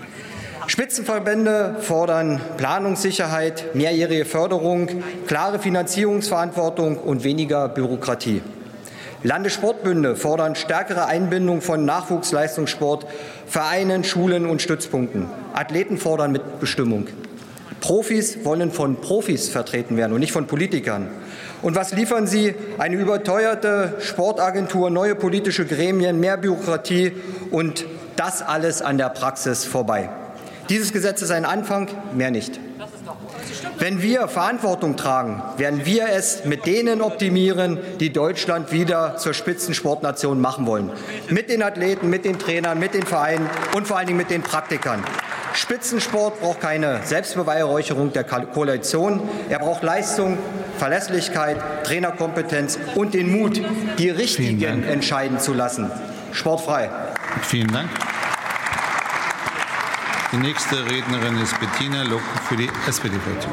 Spitzenverbände fordern Planungssicherheit, mehrjährige Förderung, klare Finanzierungsverantwortung und weniger Bürokratie. Landessportbünde fordern stärkere Einbindung von Nachwuchsleistungssport, Vereinen, Schulen und Stützpunkten. Athleten fordern Mitbestimmung. Profis wollen von Profis vertreten werden und nicht von Politikern. Und was liefern Sie? Eine überteuerte Sportagentur, neue politische Gremien, mehr Bürokratie und das alles an der Praxis vorbei. Dieses Gesetz ist ein Anfang, mehr nicht. Wenn wir Verantwortung tragen, werden wir es mit denen optimieren, die Deutschland wieder zur Spitzensportnation machen wollen. Mit den Athleten, mit den Trainern, mit den Vereinen und vor allen Dingen mit den Praktikern. Spitzensport braucht keine Selbstbeweihräucherung der Koalition. Er braucht Leistung, Verlässlichkeit, Trainerkompetenz und den Mut, die Richtigen entscheiden zu lassen. Sportfrei. Vielen Dank. Die nächste Rednerin ist Bettina Luck für die SPD-Fraktion.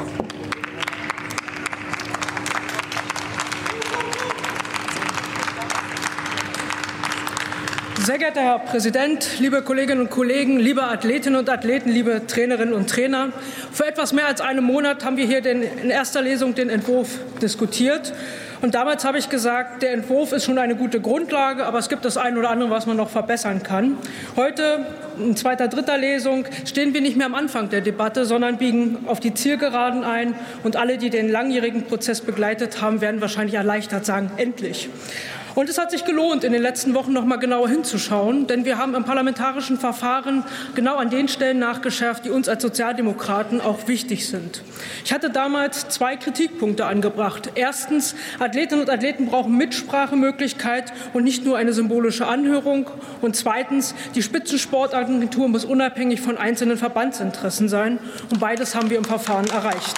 Sehr geehrter Herr Präsident, liebe Kolleginnen und Kollegen, liebe Athletinnen und Athleten, liebe Trainerinnen und Trainer! Vor etwas mehr als einem Monat haben wir hier in erster Lesung den Entwurf diskutiert. Und damals habe ich gesagt, der Entwurf ist schon eine gute Grundlage, aber es gibt das eine oder andere, was man noch verbessern kann. Heute, in zweiter, dritter Lesung, stehen wir nicht mehr am Anfang der Debatte, sondern biegen auf die Zielgeraden ein. Und alle, die den langjährigen Prozess begleitet haben, werden wahrscheinlich erleichtert sagen, endlich. Und es hat sich gelohnt, in den letzten Wochen noch mal genauer hinzuschauen, denn wir haben im parlamentarischen Verfahren genau an den Stellen nachgeschärft, die uns als Sozialdemokraten auch wichtig sind. Ich hatte damals 2 Kritikpunkte angebracht. Erstens, Athletinnen und Athleten brauchen Mitsprachemöglichkeit und nicht nur eine symbolische Anhörung. Und zweitens, die Spitzensportagentur muss unabhängig von einzelnen Verbandsinteressen sein. Und beides haben wir im Verfahren erreicht.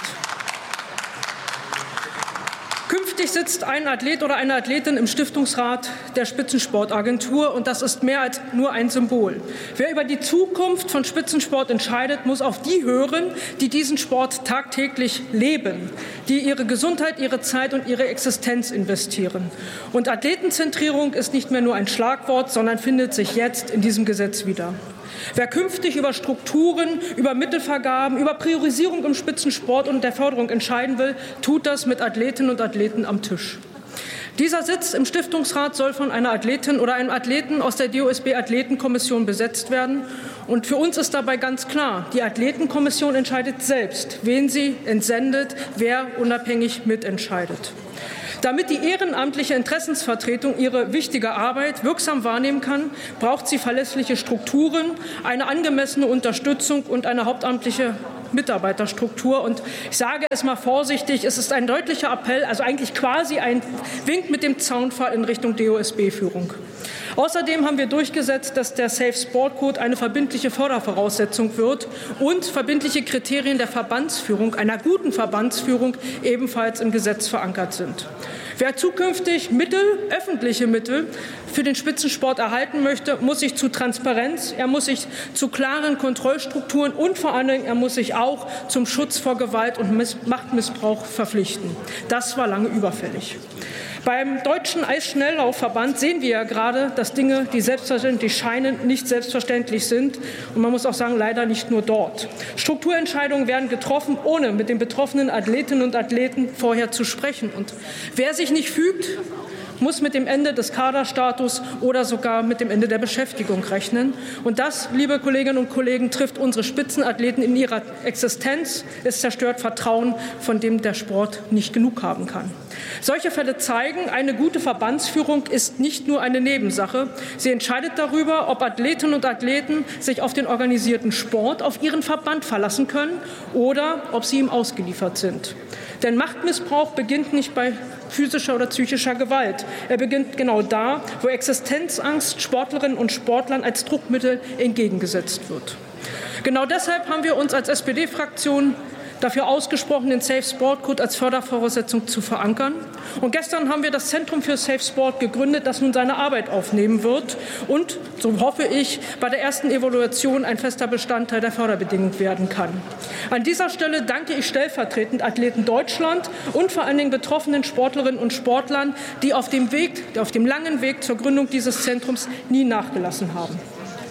Künftig sitzt ein Athlet oder eine Athletin im Stiftungsrat der Spitzensportagentur, und das ist mehr als nur ein Symbol. Wer über die Zukunft von Spitzensport entscheidet, muss auf die hören, die diesen Sport tagtäglich leben, die ihre Gesundheit, ihre Zeit und ihre Existenz investieren. Und Athletenzentrierung ist nicht mehr nur ein Schlagwort, sondern findet sich jetzt in diesem Gesetz wieder. Wer künftig über Strukturen, über Mittelvergaben, über Priorisierung im Spitzensport und der Förderung entscheiden will, tut das mit Athletinnen und Athleten am Tisch. Dieser Sitz im Stiftungsrat soll von einer Athletin oder einem Athleten aus der DOSB-Athletenkommission besetzt werden. Und für uns ist dabei ganz klar, die Athletenkommission entscheidet selbst, wen sie entsendet, wer unabhängig mitentscheidet. Damit die ehrenamtliche Interessensvertretung ihre wichtige Arbeit wirksam wahrnehmen kann, braucht sie verlässliche Strukturen, eine angemessene Unterstützung und eine hauptamtliche Mitarbeiterstruktur. Und ich sage es mal vorsichtig, es ist ein deutlicher Appell, also eigentlich quasi ein Wink mit dem Zaunpfahl in Richtung DOSB-Führung. Außerdem haben wir durchgesetzt, dass der Safe Sport Code eine verbindliche Fördervoraussetzung wird und verbindliche Kriterien der Verbandsführung, einer guten Verbandsführung, ebenfalls im Gesetz verankert sind. Wer zukünftig öffentliche Mittel für den Spitzensport erhalten möchte, muss sich zu Transparenz, er muss sich zu klaren Kontrollstrukturen und vor allen Dingen, er muss sich auch zum Schutz vor Gewalt und Machtmissbrauch verpflichten. Das war lange überfällig. Beim Deutschen Eisschnelllaufverband sehen wir ja gerade, dass Dinge, die selbstverständlich scheinen, nicht selbstverständlich sind. Und man muss auch sagen, leider nicht nur dort. Strukturentscheidungen werden getroffen, ohne mit den betroffenen Athletinnen und Athleten vorher zu sprechen. Und wer sich nicht fügt, muss mit dem Ende des Kaderstatus oder sogar mit dem Ende der Beschäftigung rechnen. Und das, liebe Kolleginnen und Kollegen, trifft unsere Spitzenathleten in ihrer Existenz. Es zerstört Vertrauen, von dem der Sport nicht genug haben kann. Solche Fälle zeigen, eine gute Verbandsführung ist nicht nur eine Nebensache. Sie entscheidet darüber, ob Athletinnen und Athleten sich auf den organisierten Sport, auf ihren Verband verlassen können oder ob sie ihm ausgeliefert sind. Denn Machtmissbrauch beginnt nicht bei physischer oder psychischer Gewalt. Er beginnt genau da, wo Existenzangst Sportlerinnen und Sportlern als Druckmittel entgegengesetzt wird. Genau deshalb haben wir uns als SPD-Fraktion dafür ausgesprochen, den Safe Sport Code als Fördervoraussetzung zu verankern. Und gestern haben wir das Zentrum für Safe Sport gegründet, das nun seine Arbeit aufnehmen wird und, so hoffe ich, bei der ersten Evaluation ein fester Bestandteil der Förderbedingungen werden kann. An dieser Stelle danke ich stellvertretend Athleten Deutschland und vor allen Dingen betroffenen Sportlerinnen und Sportlern, die auf dem langen Weg zur Gründung dieses Zentrums nie nachgelassen haben.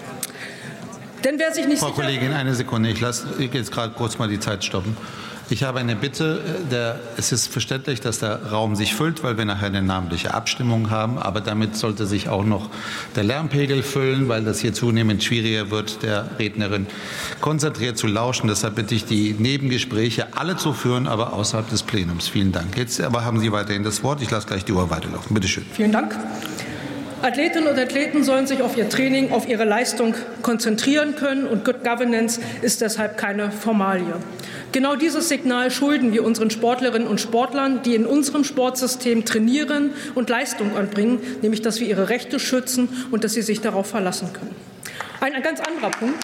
Denn wer sich nicht Frau Kollegin, eine Sekunde. Ich lasse jetzt gerade kurz mal die Zeit stoppen. Ich habe eine Bitte. Es ist verständlich, dass der Raum sich füllt, weil wir nachher eine namentliche Abstimmung haben. Aber damit sollte sich auch noch der Lärmpegel füllen, weil das hier zunehmend schwieriger wird, der Rednerin konzentriert zu lauschen. Deshalb bitte ich, die Nebengespräche alle zu führen, aber außerhalb des Plenums. Vielen Dank. Jetzt aber haben Sie weiterhin das Wort. Ich lasse gleich die Uhr weiterlaufen. Bitte schön. Vielen Dank. Athletinnen und Athleten sollen sich auf ihr Training, auf ihre Leistung konzentrieren können, und Good Governance ist deshalb keine Formalie. Genau dieses Signal schulden wir unseren Sportlerinnen und Sportlern, die in unserem Sportsystem trainieren und Leistung anbringen, nämlich dass wir ihre Rechte schützen und dass sie sich darauf verlassen können. Ein ganz anderer Punkt.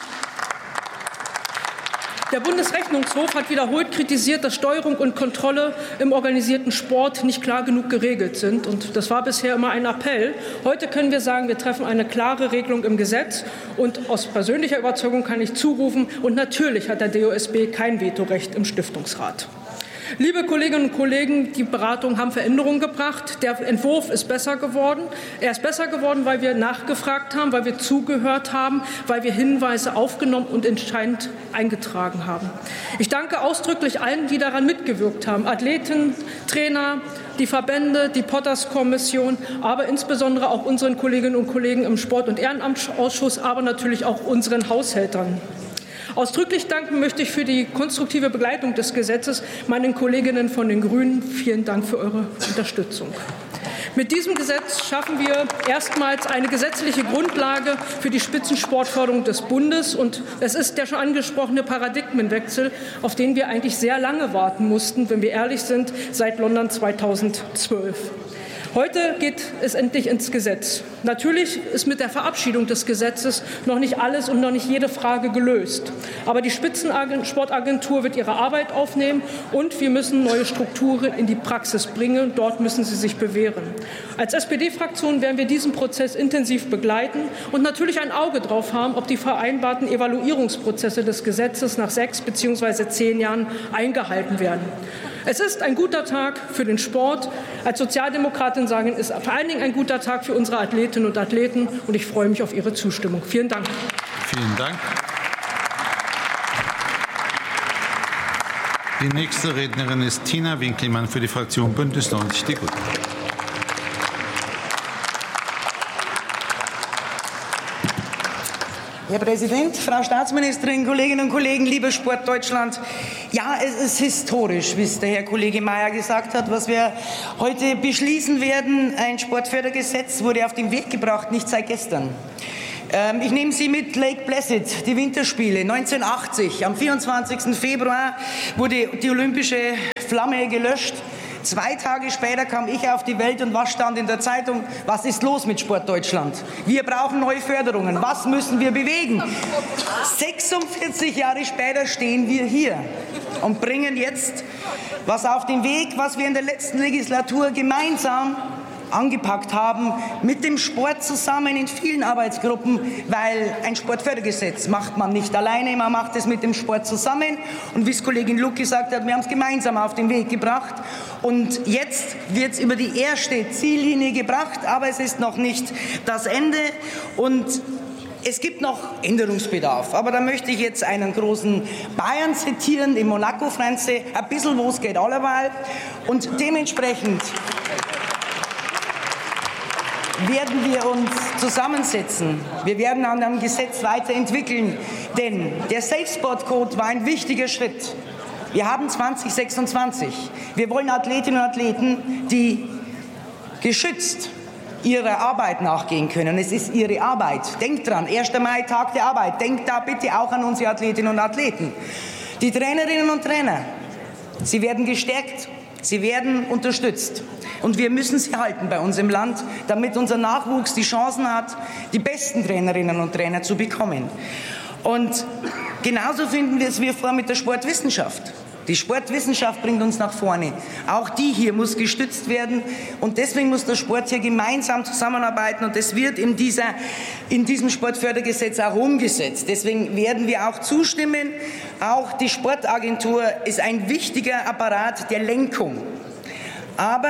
Der Bundesrechnungshof hat wiederholt kritisiert, dass Steuerung und Kontrolle im organisierten Sport nicht klar genug geregelt sind. Und das war bisher immer ein Appell. Heute können wir sagen, wir treffen eine klare Regelung im Gesetz. Und aus persönlicher Überzeugung kann ich zurufen, und natürlich hat der DOSB kein Vetorecht im Stiftungsrat. Liebe Kolleginnen und Kollegen, die Beratungen haben Veränderungen gebracht. Der Entwurf ist besser geworden. Er ist besser geworden, weil wir nachgefragt haben, weil wir zugehört haben, weil wir Hinweise aufgenommen und entscheidend eingetragen haben. Ich danke ausdrücklich allen, die daran mitgewirkt haben. Athleten, Trainer, die Verbände, die Potters-Kommission, aber insbesondere auch unseren Kolleginnen und Kollegen im Sport- und Ehrenamtsausschuss, aber natürlich auch unseren Haushältern. Ausdrücklich danken möchte ich für die konstruktive Begleitung des Gesetzes meinen Kolleginnen von den Grünen. Vielen Dank für eure Unterstützung. Mit diesem Gesetz schaffen wir erstmals eine gesetzliche Grundlage für die Spitzensportförderung des Bundes. Und es ist der schon angesprochene Paradigmenwechsel, auf den wir eigentlich sehr lange warten mussten, wenn wir ehrlich sind, seit London 2012. Heute geht es endlich ins Gesetz. Natürlich ist mit der Verabschiedung des Gesetzes noch nicht alles und noch nicht jede Frage gelöst. Aber die Spitzensportagentur wird ihre Arbeit aufnehmen und wir müssen neue Strukturen in die Praxis bringen. Dort müssen sie sich bewähren. Als SPD-Fraktion werden wir diesen Prozess intensiv begleiten und natürlich ein Auge drauf haben, ob die vereinbarten Evaluierungsprozesse des Gesetzes nach 6 bzw. 10 Jahren eingehalten werden. Es ist ein guter Tag für den Sport. Als Sozialdemokratin sagen, es ist vor allen Dingen ein guter Tag für unsere Athletinnen und Athleten. Und ich freue mich auf Ihre Zustimmung. Vielen Dank. Vielen Dank. Die nächste Rednerin ist Tina Winkelmann für die Fraktion Bündnis 90 Die Grünen. Herr Präsident, Frau Staatsministerin, Kolleginnen und Kollegen, lieber Sport Deutschland! Ja, es ist historisch, wie es der Herr Kollege Mayer gesagt hat, was wir heute beschließen werden. Ein Sportfördergesetz wurde auf den Weg gebracht, nicht seit gestern. Ich nehme Sie mit Lake Placid, die Winterspiele 1980. Am 24. Februar wurde die olympische Flamme gelöscht. 2 Tage später kam ich auf die Welt und was stand in der Zeitung? Was ist los mit Sport Deutschland? Wir brauchen neue Förderungen. Was müssen wir bewegen? 46 Jahre später stehen wir hier und bringen jetzt was auf den Weg, was wir in der letzten Legislatur gemeinsam angepackt haben, mit dem Sport zusammen in vielen Arbeitsgruppen, weil ein Sportfördergesetz macht man nicht alleine, man macht es mit dem Sport zusammen. Und wie es Kollegin Luck gesagt hat, wir haben es gemeinsam auf den Weg gebracht. Und jetzt wird es über die erste Ziellinie gebracht, aber es ist noch nicht das Ende. Und es gibt noch Änderungsbedarf, aber da möchte ich jetzt einen großen Bayern zitieren, den Monaco-Franze, ein bisschen was geht alleweil. Und dementsprechend werden wir uns zusammensetzen. Wir werden an einem Gesetz weiterentwickeln, denn der Safe Sport Code war ein wichtiger Schritt. Wir haben 2026. Wir wollen Athletinnen und Athleten, die geschützt ihrer Arbeit nachgehen können. Es ist ihre Arbeit. Denkt dran, 1. Mai, Tag der Arbeit. Denkt da bitte auch an unsere Athletinnen und Athleten. Die Trainerinnen und Trainer, sie werden gestärkt. Sie werden unterstützt. Und wir müssen sie halten bei uns im Land, damit unser Nachwuchs die Chancen hat, die besten Trainerinnen und Trainer zu bekommen. Und genauso finden wir es vor mit der Sportwissenschaft. Die Sportwissenschaft bringt uns nach vorne. Auch die hier muss gestützt werden. Und deswegen muss der Sport hier gemeinsam zusammenarbeiten. Und das wird in diesem Sportfördergesetz auch umgesetzt. Deswegen werden wir auch zustimmen. Auch die Sportagentur ist ein wichtiger Apparat der Lenkung. Aber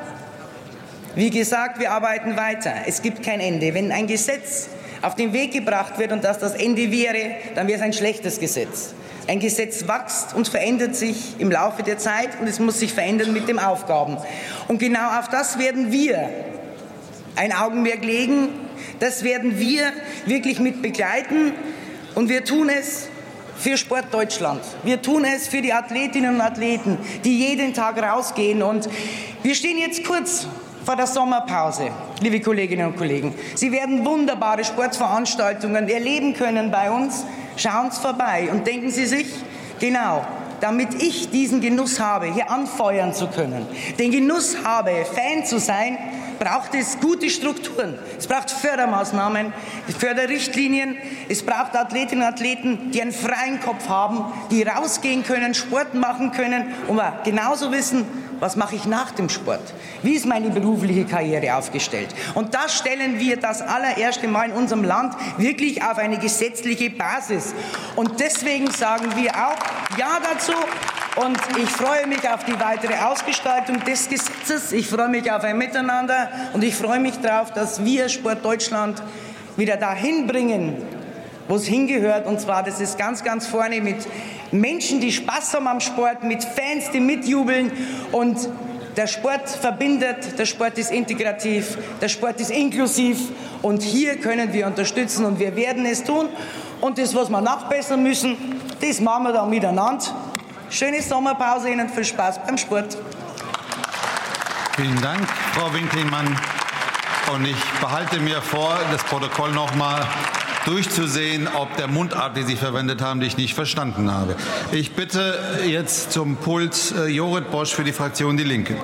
wie gesagt, wir arbeiten weiter. Es gibt kein Ende. Wenn ein Gesetz auf den Weg gebracht wird und das Ende wäre, dann wäre es ein schlechtes Gesetz. Ein Gesetz wächst und verändert sich im Laufe der Zeit und es muss sich verändern mit den Aufgaben. Und genau auf das werden wir ein Augenmerk legen. Das werden wir wirklich mit begleiten und wir tun es für Sport Deutschland. Wir tun es für die Athletinnen und Athleten, die jeden Tag rausgehen. Und wir stehen jetzt kurz vor der Sommerpause, liebe Kolleginnen und Kollegen. Sie werden wunderbare Sportveranstaltungen erleben können bei uns. Schauen Sie vorbei und denken Sie sich, genau, damit ich diesen Genuss habe, hier anfeuern zu können, den Genuss habe, Fan zu sein, braucht es gute Strukturen. Es braucht Fördermaßnahmen, Förderrichtlinien. Es braucht Athletinnen und Athleten, die einen freien Kopf haben, die rausgehen können, Sport machen können und genauso wissen, was mache ich nach dem Sport? Wie ist meine berufliche Karriere aufgestellt? Und das stellen wir das allererste Mal in unserem Land wirklich auf eine gesetzliche Basis. Und deswegen sagen wir auch Ja dazu. Und ich freue mich auf die weitere Ausgestaltung des Gesetzes. Ich freue mich auf ein Miteinander. Und ich freue mich darauf, dass wir Sport Deutschland wieder dahin bringen, wo es hingehört. Und zwar, das ist ganz, ganz vorne mit Menschen, die Spaß haben am Sport, mit Fans, die mitjubeln. Und der Sport verbindet, der Sport ist integrativ, der Sport ist inklusiv. Und hier können wir unterstützen und wir werden es tun. Und das, was wir nachbessern müssen, das machen wir dann miteinander. Schöne Sommerpause Ihnen, viel Spaß beim Sport. Vielen Dank, Frau Winkelmann. Und ich behalte mir vor, das Protokoll noch mal durchzusehen, ob der Mundart, die Sie verwendet haben, die ich nicht verstanden habe. Ich bitte jetzt zum Pult Jorrit Bosch für die Fraktion Die Linke.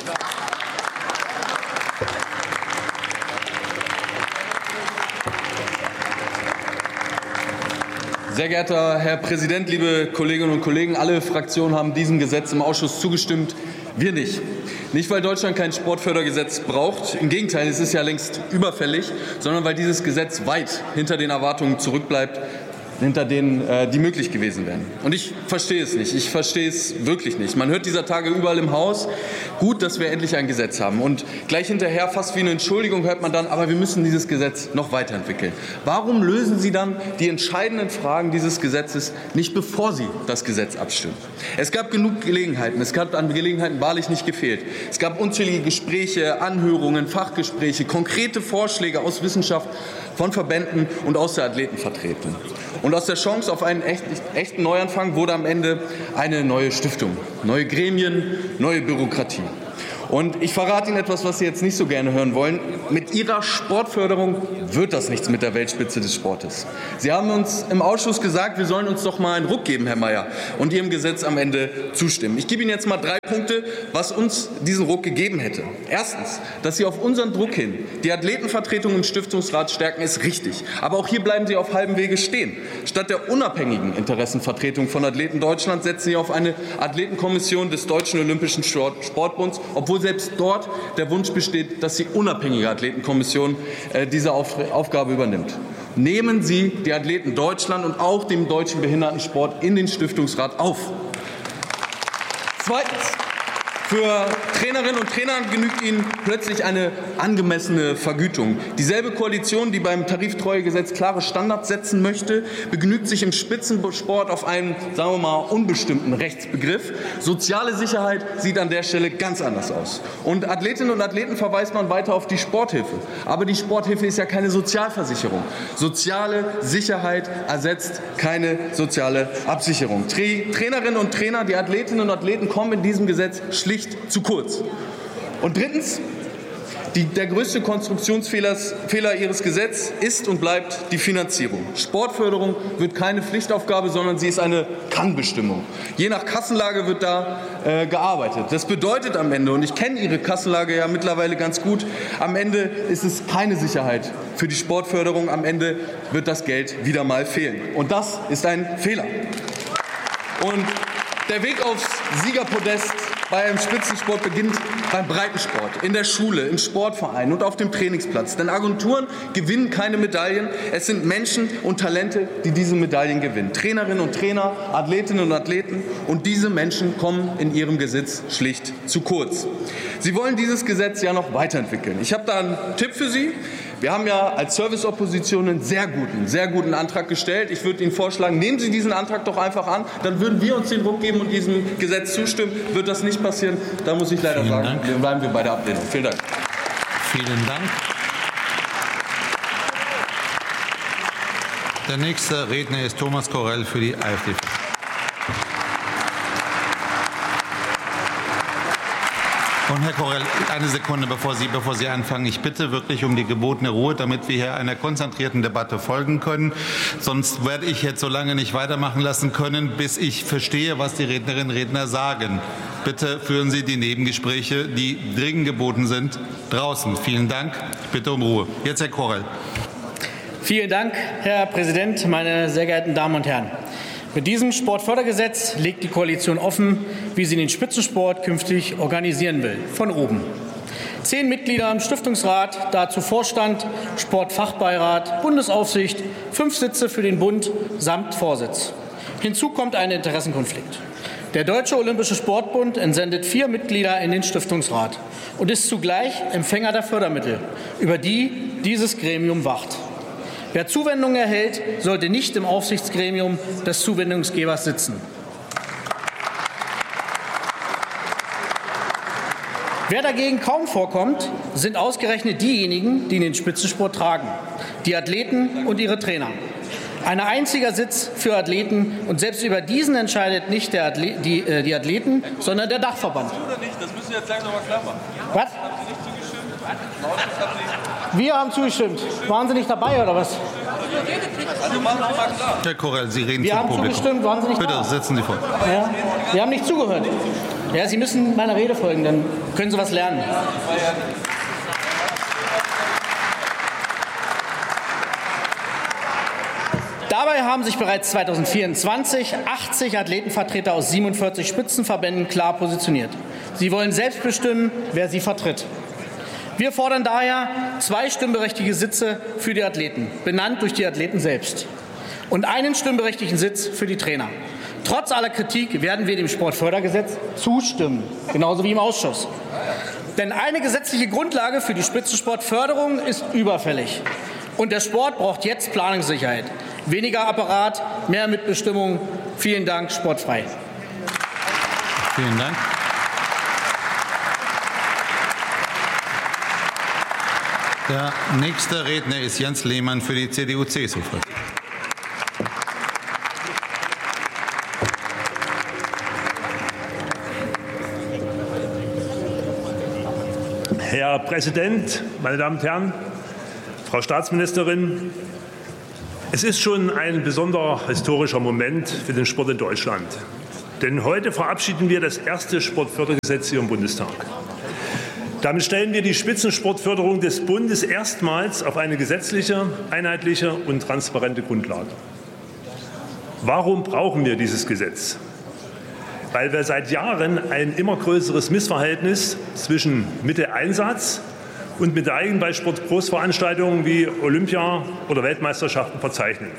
Sehr geehrter Herr Präsident, liebe Kolleginnen und Kollegen! Alle Fraktionen haben diesem Gesetz im Ausschuss zugestimmt, wir nicht. Nicht, weil Deutschland kein Sportfördergesetz braucht, im Gegenteil, es ist ja längst überfällig, sondern weil dieses Gesetz weit hinter den Erwartungen zurückbleibt, hinter denen die möglich gewesen wären. Und ich verstehe es nicht. Ich verstehe es wirklich nicht. Man hört dieser Tage überall im Haus, gut, dass wir endlich ein Gesetz haben. Und gleich hinterher, fast wie eine Entschuldigung, hört man dann, aber wir müssen dieses Gesetz noch weiterentwickeln. Warum lösen Sie dann die entscheidenden Fragen dieses Gesetzes nicht, bevor Sie das Gesetz abstimmen? Es gab genug Gelegenheiten. Es hat an Gelegenheiten wahrlich nicht gefehlt. Es gab unzählige Gespräche, Anhörungen, Fachgespräche, konkrete Vorschläge aus Wissenschaft, von Verbänden und aus der Athletenvertretung. Und aus der Chance auf einen echten Neuanfang wurde am Ende eine neue Stiftung, neue Gremien, neue Bürokratie. Und ich verrate Ihnen etwas, was Sie jetzt nicht so gerne hören wollen. Mit Ihrer Sportförderung wird das nichts mit der Weltspitze des Sportes. Sie haben uns im Ausschuss gesagt, wir sollen uns doch mal einen Ruck geben, Herr Mayer, und Ihrem Gesetz am Ende zustimmen. Ich gebe Ihnen jetzt mal 3 Punkte, was uns diesen Ruck gegeben hätte. Erstens, dass Sie auf unseren Druck hin die Athletenvertretung im Stiftungsrat stärken, ist richtig. Aber auch hier bleiben Sie auf halbem Wege stehen. Statt der unabhängigen Interessenvertretung von Athleten Deutschlands setzen Sie auf eine Athletenkommission des Deutschen Olympischen Sportbunds, obwohl selbst dort der Wunsch besteht, dass die unabhängige Athletenkommission diese Aufgabe übernimmt. Nehmen Sie die Athleten Deutschland und auch den deutschen Behindertensport in den Stiftungsrat auf. Zweitens. Für Trainerinnen und Trainer genügt ihnen plötzlich eine angemessene Vergütung. Dieselbe Koalition, die beim Tariftreuegesetz klare Standards setzen möchte, begnügt sich im Spitzensport auf einen, sagen wir mal, unbestimmten Rechtsbegriff. Soziale Sicherheit sieht an der Stelle ganz anders aus. Und Athletinnen und Athleten verweist man weiter auf die Sporthilfe. Aber die Sporthilfe ist ja keine Sozialversicherung. Soziale Sicherheit ersetzt keine soziale Absicherung. Trainerinnen und Trainer, die Athletinnen und Athleten kommen in diesem Gesetz schlicht zu kurz. Und drittens, der größte Konstruktionsfehler Ihres Gesetzes ist und bleibt die Finanzierung. Sportförderung wird keine Pflichtaufgabe, sondern sie ist eine Kannbestimmung. Je nach Kassenlage wird da gearbeitet. Das bedeutet am Ende, und ich kenne Ihre Kassenlage ja mittlerweile ganz gut, am Ende ist es keine Sicherheit für die Sportförderung. Am Ende wird das Geld wieder mal fehlen. Und das ist ein Fehler. Und der Weg aufs Siegerpodest beim Spitzensport beginnt beim Breitensport, in der Schule, im Sportverein und auf dem Trainingsplatz. Denn Agenturen gewinnen keine Medaillen. Es sind Menschen und Talente, die diese Medaillen gewinnen. Trainerinnen und Trainer, Athletinnen und Athleten. Und diese Menschen kommen in ihrem Gesetz schlicht zu kurz. Sie wollen dieses Gesetz ja noch weiterentwickeln. Ich habe da einen Tipp für Sie. Wir haben ja als Serviceopposition einen sehr guten Antrag gestellt. Ich würde Ihnen vorschlagen, nehmen Sie diesen Antrag doch einfach an. Dann würden wir uns den Ruck geben und diesem Gesetz zustimmen. Wird das nicht passieren, da muss ich leider sagen, bleiben wir bei der Ablehnung. Vielen Dank. Vielen Dank. Der nächste Redner ist Thomas Korell für die AfD. Und Herr Korell, eine Sekunde, bevor Sie anfangen. Ich bitte wirklich um die gebotene Ruhe, damit wir hier einer konzentrierten Debatte folgen können. Sonst werde ich jetzt so lange nicht weitermachen lassen können, bis ich verstehe, was die Rednerinnen und Redner sagen. Bitte führen Sie die Nebengespräche, die dringend geboten sind, draußen. Vielen Dank. Ich bitte um Ruhe. Jetzt Herr Korell. Vielen Dank, Herr Präsident, meine sehr geehrten Damen und Herren. Mit diesem Sportfördergesetz legt die Koalition offen, wie sie den Spitzensport künftig organisieren will. Von oben. 10 Mitglieder im Stiftungsrat, dazu Vorstand, Sportfachbeirat, Bundesaufsicht, 5 Sitze für den Bund samt Vorsitz. Hinzu kommt ein Interessenkonflikt. Der Deutsche Olympische Sportbund entsendet 4 Mitglieder in den Stiftungsrat und ist zugleich Empfänger der Fördermittel, über die dieses Gremium wacht. Wer Zuwendungen erhält, sollte nicht im Aufsichtsgremium des Zuwendungsgebers sitzen. Wer dagegen kaum vorkommt, sind ausgerechnet diejenigen, die den Spitzensport tragen, die Athleten und ihre Trainer. Ein einziger Sitz für Athleten, und selbst über diesen entscheidet nicht die Athleten, sondern der Dachverband. Das müssen wir jetzt gleich noch mal klar machen. Was? Wir haben zugestimmt. Waren Sie nicht dabei, oder was? Also machen Sie mal klar. Herr Korrell, Sie reden Wir zum haben Publikum. zugestimmt, waren Sie nicht Bitte, da? setzen Sie fort. Ja. Wir haben nicht zugehört. Ja, Sie müssen meiner Rede folgen, dann können Sie was lernen. Dabei haben sich bereits 2024 80 Athletenvertreter aus 47 Spitzenverbänden klar positioniert. Sie wollen selbst bestimmen, wer sie vertritt. Wir fordern daher 2 stimmberechtigte Sitze für die Athleten, benannt durch die Athleten selbst, und einen stimmberechtigten Sitz für die Trainer. Trotz aller Kritik werden wir dem Sportfördergesetz zustimmen, genauso wie im Ausschuss. Denn eine gesetzliche Grundlage für die Spitzensportförderung ist überfällig. Und der Sport braucht jetzt Planungssicherheit. Weniger Apparat, mehr Mitbestimmung. Vielen Dank, sportfrei. Vielen Dank. Der nächste Redner ist Jens Lehmann für die CDU-CSU-Fraktion. Herr Präsident, meine Damen und Herren, Frau Staatsministerin! Es ist schon ein besonderer historischer Moment für den Sport in Deutschland. Denn heute verabschieden wir das erste Sportfördergesetz hier im Bundestag. Damit stellen wir die Spitzensportförderung des Bundes erstmals auf eine gesetzliche, einheitliche und transparente Grundlage. Warum brauchen wir dieses Gesetz? Weil wir seit Jahren ein immer größeres Missverhältnis zwischen Mitteleinsatz und Medaillen bei Sportgroßveranstaltungen wie Olympia oder Weltmeisterschaften verzeichnen.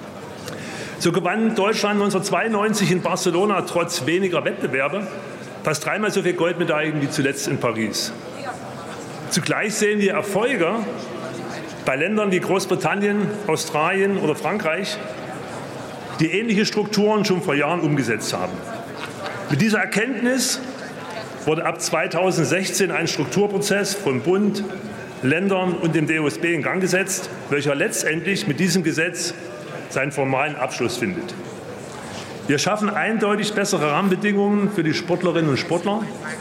So gewann Deutschland 1992 in Barcelona trotz weniger Wettbewerbe fast 3-mal so viele Goldmedaillen wie zuletzt in Paris. Zugleich sehen wir Erfolge bei Ländern wie Großbritannien, Australien oder Frankreich, die ähnliche Strukturen schon vor Jahren umgesetzt haben. Mit dieser Erkenntnis wurde ab 2016 ein Strukturprozess von Bund, Ländern und dem DOSB in Gang gesetzt, welcher letztendlich mit diesem Gesetz seinen formalen Abschluss findet. Wir schaffen eindeutig bessere Rahmenbedingungen für die Sportlerinnen und Sportler.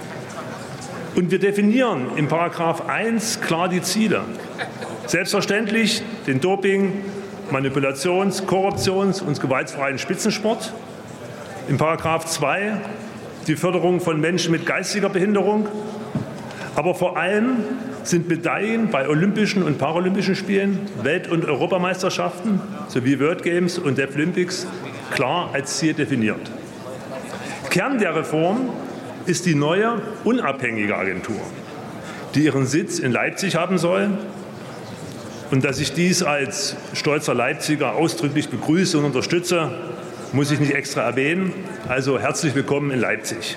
Und wir definieren in § 1 klar die Ziele. Selbstverständlich den Doping-, Manipulations-, Korruptions- und gewaltfreien Spitzensport. In § 2 die Förderung von Menschen mit geistiger Behinderung. Aber vor allem sind Medaillen bei Olympischen und Paralympischen Spielen, Welt- und Europameisterschaften sowie World Games und Deaflympics klar als Ziel definiert. Kern der Reform ist die neue, unabhängige Agentur, die ihren Sitz in Leipzig haben soll. Und dass ich dies als stolzer Leipziger ausdrücklich begrüße und unterstütze, muss ich nicht extra erwähnen. Also herzlich willkommen in Leipzig.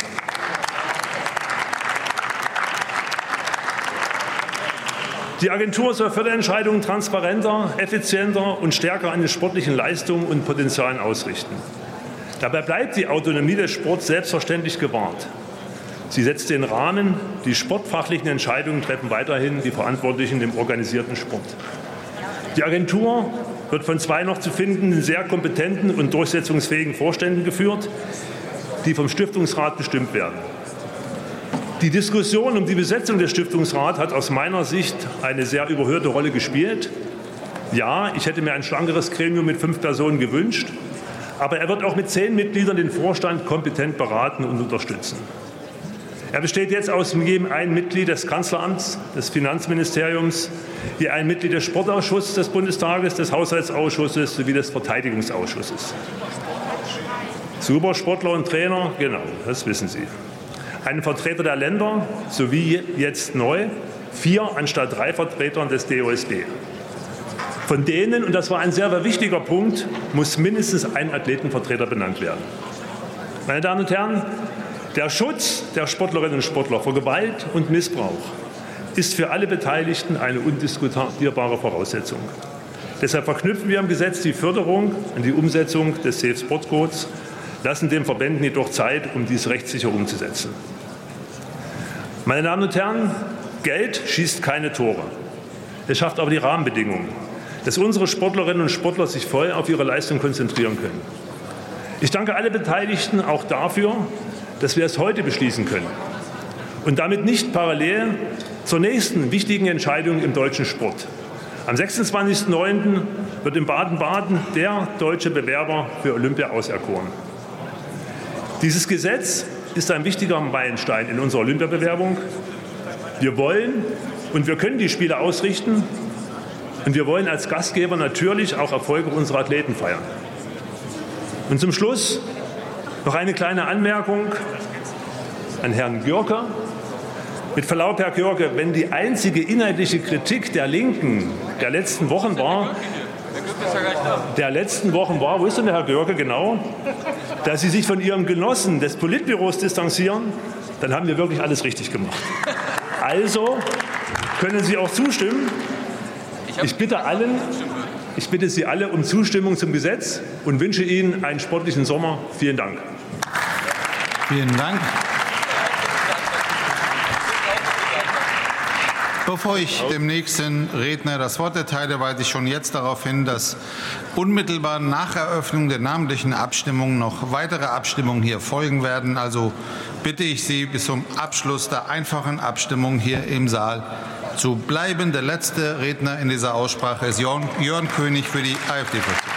Die Agentur soll Förderentscheidungen transparenter, effizienter und stärker an den sportlichen Leistungen und Potenzialen ausrichten. Dabei bleibt die Autonomie des Sports selbstverständlich gewahrt. Sie setzt den Rahmen, die sportfachlichen Entscheidungen treffen weiterhin die Verantwortlichen im organisierten Sport. Die Agentur wird von 2 noch zu findenden, sehr kompetenten und durchsetzungsfähigen Vorständen geführt, die vom Stiftungsrat bestimmt werden. Die Diskussion um die Besetzung des Stiftungsrats hat aus meiner Sicht eine sehr überhöhte Rolle gespielt. Ja, ich hätte mir ein schlankeres Gremium mit 5 Personen gewünscht, aber er wird auch mit 10 Mitgliedern den Vorstand kompetent beraten und unterstützen. Er besteht jetzt aus jedem ein Mitglied des Kanzleramts, des Finanzministeriums, je ein Mitglied des Sportausschusses des Bundestages, des Haushaltsausschusses sowie des Verteidigungsausschusses. Supersportler und Trainer, genau, das wissen Sie. Einen Vertreter der Länder sowie jetzt neu 4 anstatt 3 Vertretern des DOSB. Von denen, und das war ein sehr, sehr wichtiger Punkt, muss mindestens ein Athletenvertreter benannt werden. Meine Damen und Herren, der Schutz der Sportlerinnen und Sportler vor Gewalt und Missbrauch ist für alle Beteiligten eine undiskutierbare Voraussetzung. Deshalb verknüpfen wir im Gesetz die Förderung an die Umsetzung des Safe Sport Codes, lassen den Verbänden jedoch Zeit, um dies rechtssicher umzusetzen. Meine Damen und Herren, Geld schießt keine Tore. Es schafft aber die Rahmenbedingungen. dass unsere Sportlerinnen und Sportler sich voll auf ihre Leistung konzentrieren können. Ich danke alle Beteiligten auch dafür, dass wir es heute beschließen können und damit nicht parallel zur nächsten wichtigen Entscheidung im deutschen Sport. Am 26.09. wird in Baden-Baden der deutsche Bewerber für Olympia auserkoren. Dieses Gesetz ist ein wichtiger Meilenstein in unserer Olympiabewerbung. Wir wollen und wir können die Spiele ausrichten und wir wollen als Gastgeber natürlich auch Erfolge unserer Athleten feiern. Und zum Schluss noch eine kleine Anmerkung an Herrn Görke. Mit Verlaub, Herr Görke, wenn die einzige inhaltliche Kritik der Linken der letzten Wochen war, wo ist denn der Herr Görke genau, dass Sie sich von Ihrem Genossen des Politbüros distanzieren, dann haben wir wirklich alles richtig gemacht. Also können Sie auch zustimmen. Ich bitte Sie alle um Zustimmung zum Gesetz und wünsche Ihnen einen sportlichen Sommer. Vielen Dank. Vielen Dank. Bevor ich dem nächsten Redner das Wort erteile, weise ich schon jetzt darauf hin, dass unmittelbar nach Eröffnung der namentlichen Abstimmung noch weitere Abstimmungen hier folgen werden. Also bitte ich Sie bis zum Abschluss der einfachen Abstimmung hier im Saal zu bleiben. Der letzte Redner in dieser Aussprache ist Jörn König für die AfD-Fraktion.